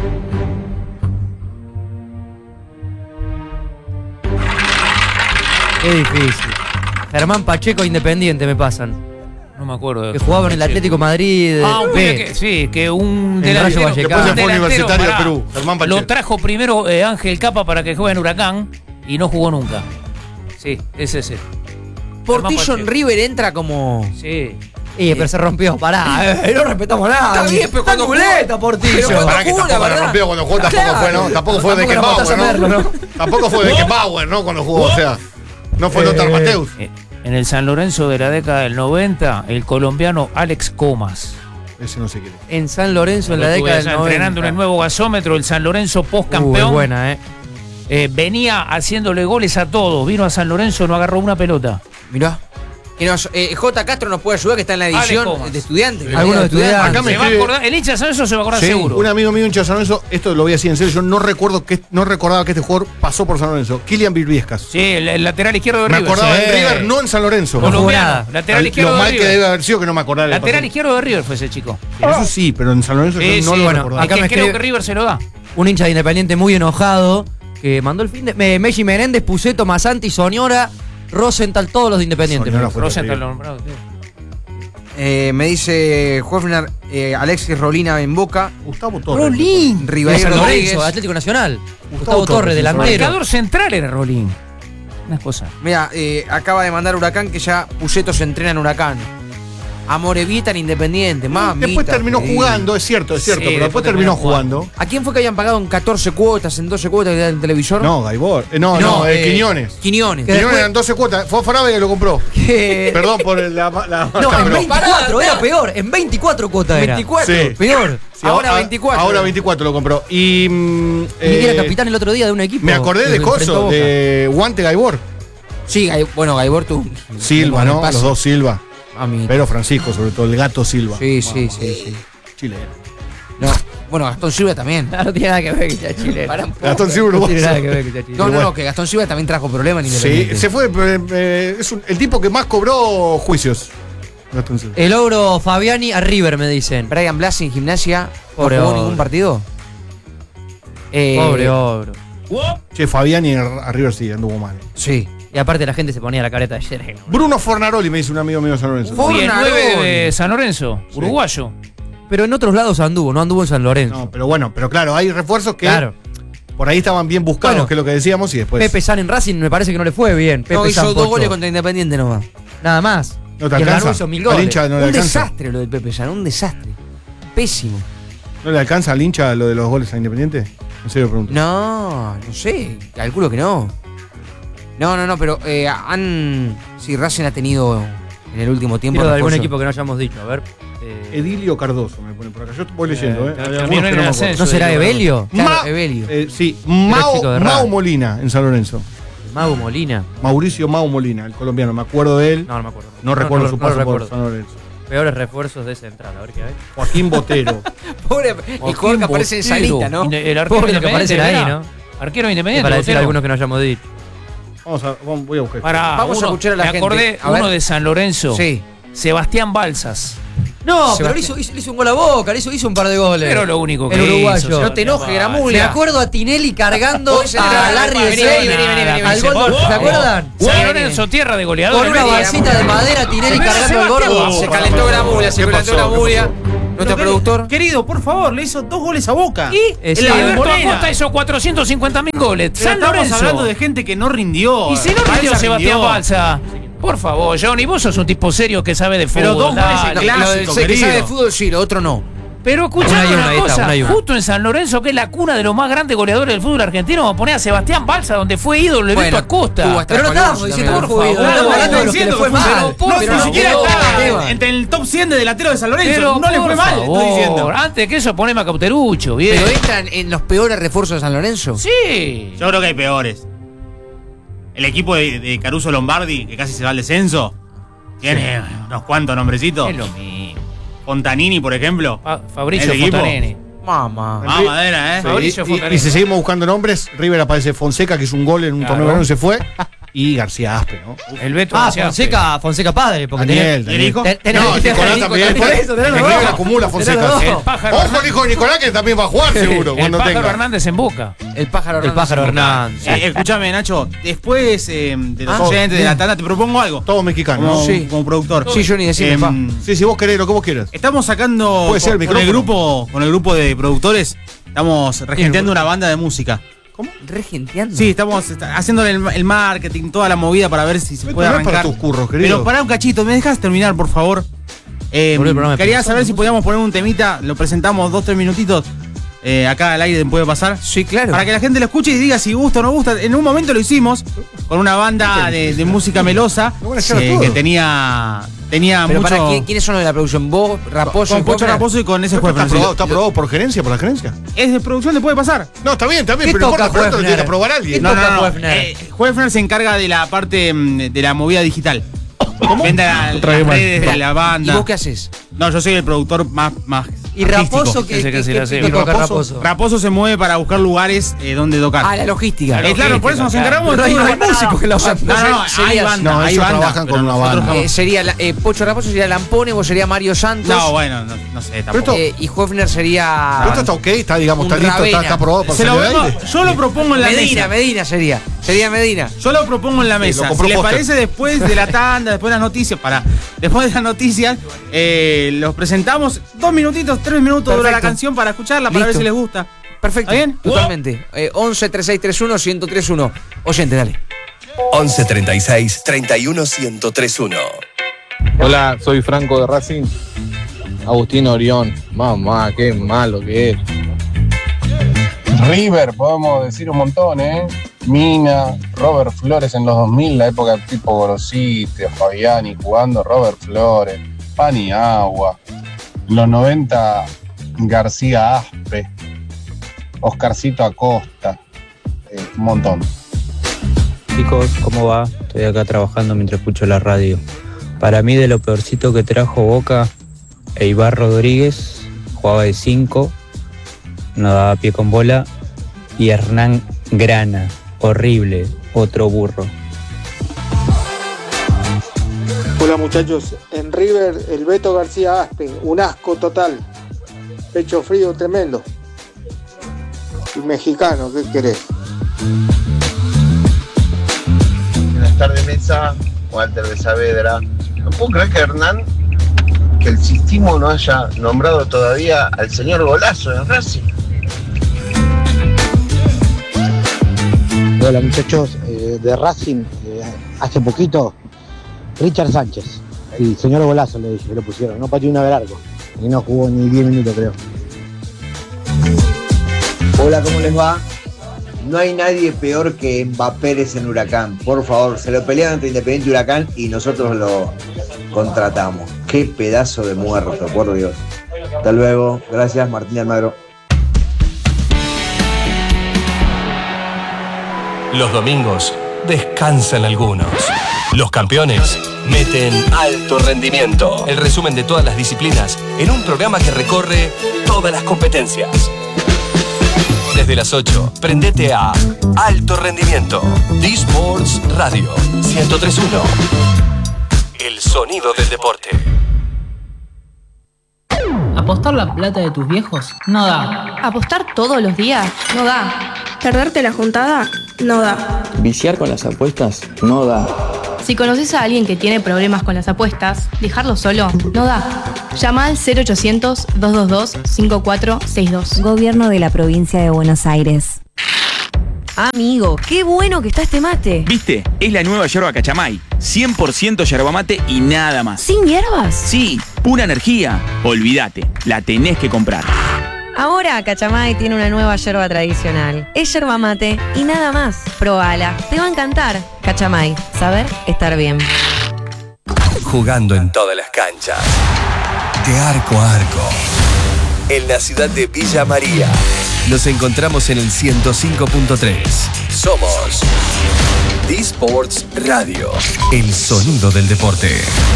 Qué difícil. Germán Pacheco Independiente me pasan. No me acuerdo. Que jugaba en el Atlético Madrid. Ah, un B. pibe que, sí, que un El Rayo delantero, Vallecano. Después se un fue delantero, Universitario de pará, Perú, Germán Pacheco. Lo trajo primero eh, Ángel Capa para que juegue en Huracán y no jugó nunca. Sí, es ese. Portillo Germán en Pacheco. River entra como. Sí. Y, pero se rompió, pará, eh, no respetamos nada. Está bien, pero Está cuando muleta, Portillo. Pero cuando Pará que jugó, la tampoco la verdad. rompió cuando jugó, tampoco Claro. fue, ¿no? Tampoco fue Tampoco de era para Beckenbauer, saberlo, ¿no? ¿no? Tampoco fue de Beckenbauer, ¿no? Cuando jugó, o sea. No fue Lothar Mateus. Eh, en el San Lorenzo de la década del noventa, el colombiano Alex Comas. Ese no sé quién es. En San Lorenzo en la Lo tuve década allá del noventa. entrenando en el nuevo gasómetro, el San Lorenzo post Uh, campeón. es buena, ¿eh? Eh, venía haciéndole goles a todos. Vino a San Lorenzo, no agarró una pelota. Mirá. Que nos, eh, J. Castro nos puede ayudar, que está en la Ale edición Comas. de estudiantes. Algunos de estudiantes. Acá me Se va a escribe- acordar, el hincha de San Lorenzo se va a acordar Sí, seguro. un amigo mío hincha de San Lorenzo, esto lo voy a decir en serio, yo no recuerdo que no recordaba que este jugador pasó por San Lorenzo. Kylian Bilbiescas. Sí, el, el lateral izquierdo de Me River. acordaba sí. en River, no en San Lorenzo. No jugó Colombiano, nada. lateral Lo izquierdo de mal que River. debe haber sido que no me acordaba. del Lateral pasado. izquierdo de River fue ese chico. Eso sí, pero en San Lorenzo Sí, yo no sí, lo bueno, recordaba. acá Es me que creo escribe- que River se lo da. Un hincha de Independiente muy enojado que mandó el fin de. Me, Messi Menéndez, Puceto, Masanti, Soñora, Rosenthal, todos los de Independiente. Soñora fue Rosenthal terrible. lo nombrado, sí. Eh, me dice Hofner, eh, Alexis Rolina en Boca. Gustavo Torres. Rolín. Ribeiro De San Rodríguez. Lorenzo, Atlético Nacional. Gustavo, Gustavo Torres, Torres, delantero. Marcador central era Rolín. Una cosa. Mira, eh, acaba de mandar Huracán que ya Puceto se entrena en Huracán. Amorevieta en Independiente, más. Después terminó jugando, es cierto, es cierto, Sí, pero después después terminó terminó jugando. ¿A quién fue que habían pagado en catorce cuotas, en doce cuotas en televisor? No, Gaibor. Eh, no, no, No, eh, eh, Quiñones. Quiñones. Que Quiñones después- eran doce cuotas. Fue Farabe que lo compró. Que- Perdón por la. la No, en pero- veinticuatro, era peor. En veinticuatro cuotas era. veinticuatro. Sí. Peor. Sí, Ahora a- veinticuatro. Ahora veinticuatro lo compró. Y. mm, Y eh, era capitán el otro día de un equipo. Me acordé que de enfrentó a Coso, Boca. de Guante Gaibor. Sí, Gai- bueno, Gaibor tú. Silva, Bueno, ¿no? pasa. Los dos Silva. A mí. Pero Francisco, sobre todo, el gato Silva. Sí, sí, sí, sí. Chileno. No, bueno, Gastón Silva también. No, no tiene nada que ver que sea chileno. Para un poco. Gastón Silva No tiene uruguayo. nada que ver que sea chileno. No, no, bueno. no, que Gastón Silva también trajo problemas en Sí, Independiente. se fue. eh, eh, es un- el tipo que más cobró juicios. Gastón Silva. El ogro Fabiani a River, me dicen. Brian Blas en gimnasia Pobre no jugó ogro. ningún partido. Eh, Pobre ogro. Che, Fabiani a River sí, anduvo mal. Sí. Y aparte la gente se ponía la careta de Shergen. Bruno Fornaroli, me dice un amigo mío de San Lorenzo. Fue- Y el Fornaroli. nueve de San Lorenzo, Sí. uruguayo. Pero en otros lados anduvo, no anduvo en San Lorenzo. No, pero bueno, pero claro, hay refuerzos que Claro. por ahí estaban bien buscados, Bueno. que es lo que decíamos, y después. Pepe San en Racing me parece que no le fue bien. Pepe No, hizo San dos Pocho. goles contra Independiente nomás. Nada más. No te y el alcanza. Lanús hizo mil Al goles. hincha no le un alcanza. desastre lo del Pepe San, un desastre. Pésimo. ¿No le alcanza al hincha lo de los goles a Independiente? En serio pregunto. No, no sé, calculo que no. No, no, no, pero eh, han. Sí, Racing ha tenido en el último tiempo. Quiero de algún refuerzos. equipo que no hayamos dicho. A ver. eh, Edilio Cardoso me pone por acá. Yo voy leyendo, ¿eh? Eh, Hay también algunos en que el no me ascenso. acuerdo. ¿No será digo, Evelio? Claro, Ma- Evelio. Eh, sí, chico Mao, de Mau Racing. Molina en San Lorenzo. Mago Molina. Mauricio Mau Molina, el colombiano. Me acuerdo de él. No, no me acuerdo. No, recuerdo no, su no paso lo por recuerdo. San Lorenzo. Peores refuerzos de central. A ver qué hay. Joaquín Botero. Pobre, el jugador que aparece en esa lista, ¿no? Inde- El arquero Pobre lo que independiente, aparecen ahí, mirá. ¿no? Arquero Y independiente. para decir Botero. algunos que no hayamos dicho. Vamos a, vamos, voy a buscar. Pará, Vamos a uno- escuchar a la me gente. acordé A ver. uno de San Lorenzo. Sí. Sebastián Balsas. No, Sebastián. pero le hizo, hizo- le hizo un gol a Boca, le hizo, hizo un par de goles. Pero lo único que El uruguayo. hizo, No te enojes, Sebastián Me Gramulia. acuerdo a Tinelli cargando Hoy se a trae- Larry de vení, Sey vení, vení, vení, al vení, gol. vení. ¿Se acuerdan? San Lorenzo, tierra de goleadores. Con una vení, vasita de madera, Tinelli Pero cargando el Sebastián, gordo. Se calentó Gramulia, se ¿Qué calentó pasó? Gramulia. Nuestro Pero, productor. Querido, por favor, le hizo dos goles a Boca. Y Eh, el sí, Alberto Morena. Acosta hizo cuatrocientos cincuenta mil goles. Pero San estamos Lorenzo. hablando de gente que no rindió. Y si no rindió Balsa Sebastián rindió. Balsa. Por favor, Johnny, vos sos un tipo serio que sabe de fútbol. Pero dos goles dale. en Lo- clásico, lo del- sé que querido. sabe de fútbol, sí, lo otro no. Pero escuchame Una y una, una ahí está, cosa, una y una. justo en San Lorenzo, que es la cuna de los más grandes goleadores del fútbol argentino, vamos a poner a Sebastián Balsa, donde fue ídolo Ernesto Bueno, Acosta. tuvo hasta Pero no Colucci estábamos diciendo también. por favor, Claro, estamos hablando de los que le diciendo fue que fue mal. pero por No, ni favor, siquiera está Esteban. entre el top cien de delantero de San Lorenzo. Pero no le fue por mal, favor, estoy diciendo. antes que eso poneme a Cauterucho, bien. Pero entran en los peores refuerzos de San Lorenzo. Sí. Yo creo que hay peores. El equipo de, de Caruso Lombardi, que casi se va al descenso, tiene unos cuantos nombrecitos. Es lo mismo. Fontanini, por ejemplo. Fa- Fabricio ¿Ese equipo? Fontanini. Mamá. Ah, madera, ¿eh? Sí, Fabricio y- Fontanini. y, si seguimos buscando nombres, River aparece Fonseca, que hizo un gol en un Claro. torneo de verano y se fue. Y García Aspe, ¿no? El Beto Ah, García. Fonseca, Fonseca padre, porque Daniel, tenés- Daniel. ten- tenés- No, tenés- Nicolás tenés- también. Por eso, tenés El los River dos. acumula Tenés Fonseca. los Sí. dos. Pájaro Ojo el hijo de Nicolás, que también va a jugar seguro, El cuando Pájaro tenga. Hernández en Boca. El pájaro El Hernández. pájaro Hernández. Eh, escúchame, Nacho, después eh, de los Ah, oyentes de bien. la tanda, te propongo algo. Todos mexicanos, Como, ¿no? Sí. como productor. Sí, Johnny, decime, Em, pa. Sí, si vos querés, lo que vos quieras. Estamos sacando Puede ser el con, con el micrófono. grupo, con el grupo de productores, estamos regenteando una banda de música. Regenteando. Sí, estamos está- haciéndole el, el marketing, toda la movida para ver si se Esto puede no es para arrancar. tus curros, querido. Pero pará un cachito, ¿me dejas terminar, por favor? Eh, Por el programa de quería producción, saber si ¿no? podíamos poner un temita, lo presentamos dos, tres minutitos eh, acá al aire, puede pasar. Sí, claro. Para que la gente lo escuche y diga si gusta o no gusta. En un momento lo hicimos con una banda de, de música melosa No van a echar a eh, todos. que tenía, tenía Pero mucho... para, ¿quién- ¿quiénes son los de la producción? ¿Vos, Raposo con y Pocho Hoffner? Raposo y con ese ¿Está juez. aprobado, ¿Está aprobado por gerencia, por la gerencia? Es de producción, le puede pasar. No, está bien, está bien, ¿Qué pero toca importa pronto lo tiene que Hoeffner? aprobar alguien. ¿Qué No, no, toca no. no. Hoeffner? Eh, Hoeffner se encarga de la parte mm, de la movida digital. Vende la- las Otra vez mal. redes de Mirá, la ¿Y banda. vos qué haces? No, yo soy el productor más, más Y artístico. Raposo, que, Ese que que, se que- la hace. que ¿Y toca Raposo? Raposo. Raposo se mueve para buscar lugares eh, donde tocar. Ah, la logística. Eh, claro, por eso nos claro. encargamos Pero de no todo. hay músicos que la O sea, usan. No, no, no, Vos hay serías- banda, no, hay ellos banda. trabajan pero con una nosotros banda. no. Eh, sería la- eh, Pocho Raposo sería Lampone, vos sería Mario Santos. No, bueno, no, no sé, tampoco. esto- Eh, y Hoffner sería. Pero esto está ok, está, digamos, Un está listo, está, Ravena. está aprobado para Se lo salir al vengo- aire. yo lo propongo en la Medina, mesa. Medina sería. Sería Medina. Yo lo propongo en la Sí, mesa. lo compró Si les Foster. parece, después de la tanda, después de las noticias, para. Después de las noticias, eh, los presentamos. Dos minutitos, tres minutos dura la Perfecto. canción para escucharla, para ver Listo. si les gusta. Perfecto. ¿Está bien? Totalmente. Eh, once treinta y seis treinta y uno ciento treinta y uno. Oyente, dale. once treinta y seis treinta y uno ciento treinta y uno. Hola, soy Franco de Racing. Agustín Orión. Mamá, qué malo que es. River, podemos decir un montón, ¿eh? Mina, Robert Flores en los dos mil, la época tipo Gorosite, Fabiani jugando, Robert Flores, Pani Agua. En los noventa, García Aspe, Oscarcito Acosta, eh, un montón. Chicos, ¿cómo va? Estoy acá trabajando mientras escucho la radio. Para mí de lo peorcito que trajo Boca, Eibar Rodríguez, jugaba de cinco, no daba pie con bola, y Hernán Grana, horrible, otro burro. Hola muchachos, en River el Beto García Aspe, un asco total, pecho frío tremendo. Y mexicano, ¿qué querés? Buenas tardes, mesa. Walter de Saavedra. No puedo creer que Hernán, que el Sistimo no haya nombrado todavía al señor Golazo de Racing. Hola muchachos, eh, de Racing, eh, hace poquito, Richard Sánchez, el señor Golazo le dije que lo pusieron, no pateó una del arco y no jugó ni diez minutos creo. Hola, ¿cómo les va? No hay nadie peor que Mbappé en Huracán. Por favor, se lo pelean entre Independiente y Huracán y nosotros lo contratamos. Qué pedazo de muerto, por Dios. Hasta luego. Gracias, Martín Almagro. Los domingos descansan algunos. Los campeones meten alto rendimiento. El resumen de todas las disciplinas en un programa que recorre todas las competencias. Desde las ocho, prendete a Alto Rendimiento. D-Sports Radio ciento tres punto uno. El sonido del deporte. ¿Apostar la plata de tus viejos? No da. ¿Apostar todos los días? No da. ¿Perderte la juntada? No da. Viciar con las apuestas no da. Si conoces a alguien que tiene problemas con las apuestas, dejarlo solo no da. Llama al cero ochocientos, doscientos veintidós, cincuenta y cuatro sesenta y dos. Gobierno de la provincia de Buenos Aires. Amigo, qué bueno que está este mate. ¿Viste? Es la nueva yerba Cachamay. cien por ciento yerba mate y nada más. ¿Sin hierbas? Sí, Pura energía, olvídate, la tenés que comprar. Ahora Cachamay tiene una nueva yerba tradicional. Es yerba mate y nada más. Probala, te va a encantar. Cachamay, saber estar bien. Jugando en todas las canchas, de arco a arco, en la ciudad de Villa María. Nos encontramos en el ciento cinco punto tres. Somos D-Sports Radio, el sonido del deporte.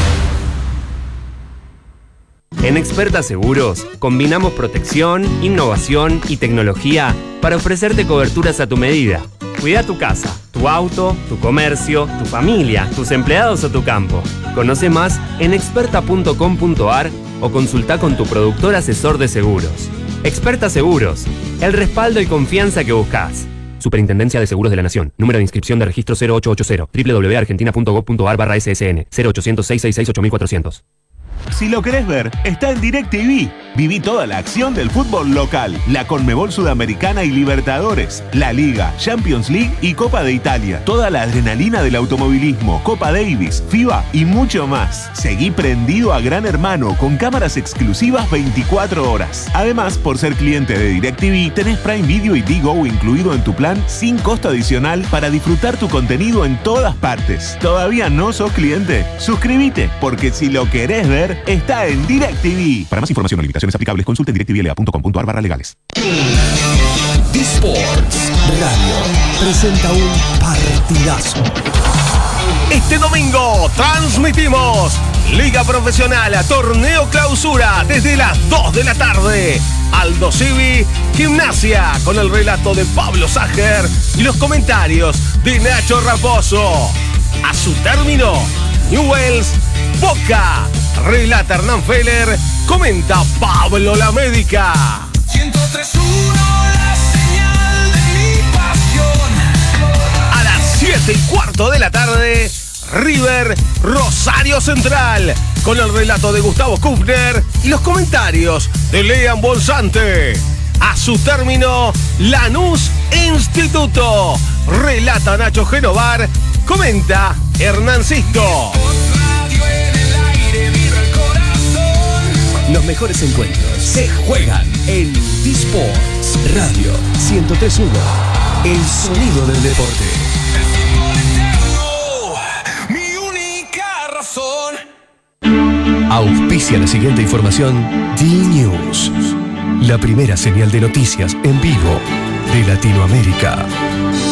En Experta Seguros, combinamos protección, innovación y tecnología para ofrecerte coberturas a tu medida. Cuida tu casa, tu auto, tu comercio, tu familia, tus empleados o tu campo. Conoce más en experta punto com punto a r o consulta con tu productor asesor de seguros. Experta Seguros, el respaldo y confianza que buscas. Superintendencia de Seguros de la Nación. Número de inscripción de registro cero ocho ocho cero. doble u doble u doble u punto argentina punto gov punto a r barra S S N. cero ochocientos, seiscientos sesenta y seis, ocho mil cuatrocientos. Si lo querés ver, está en DirecTV. Viví toda la acción del fútbol local, la Conmebol Sudamericana y Libertadores, la Liga, Champions League y Copa de Italia. Toda la adrenalina del automovilismo, Copa Davis, FIBA y mucho más. Seguí prendido a Gran Hermano con cámaras exclusivas veinticuatro horas. Además, por ser cliente de DirecTV, tenés Prime Video y Digo incluido en tu plan sin costo adicional para disfrutar tu contenido en todas partes. ¿Todavía no sos cliente? Suscríbete, porque si lo querés ver, está en DirecTV. Para más información o limitaciones aplicables, consulte directvla punto com punto a r barra legales. D-Sports Radio presenta un partidazo. Este domingo transmitimos Liga Profesional, Torneo Clausura, desde las dos de la tarde. Aldo Civi, Gimnasia, con el relato de Pablo Sager y los comentarios de Nacho Raposo. A su término, Newell's, Boca. Relata Hernán Feller, comenta Pablo La Médica. ciento tres punto uno, la señal de mi pasión. A las siete y cuarto de la tarde, River Rosario Central, con el relato de Gustavo Kufner y los comentarios de Lean Bolsante. A su término, Lanús Instituto. Relata Nacho Genovar, comenta Hernán Sisto. Los mejores encuentros se juegan en D-Sports Radio ciento tres punto uno. El sonido del deporte. Mi única razón. Auspicia la siguiente información D-News. La primera señal de noticias en vivo de Latinoamérica.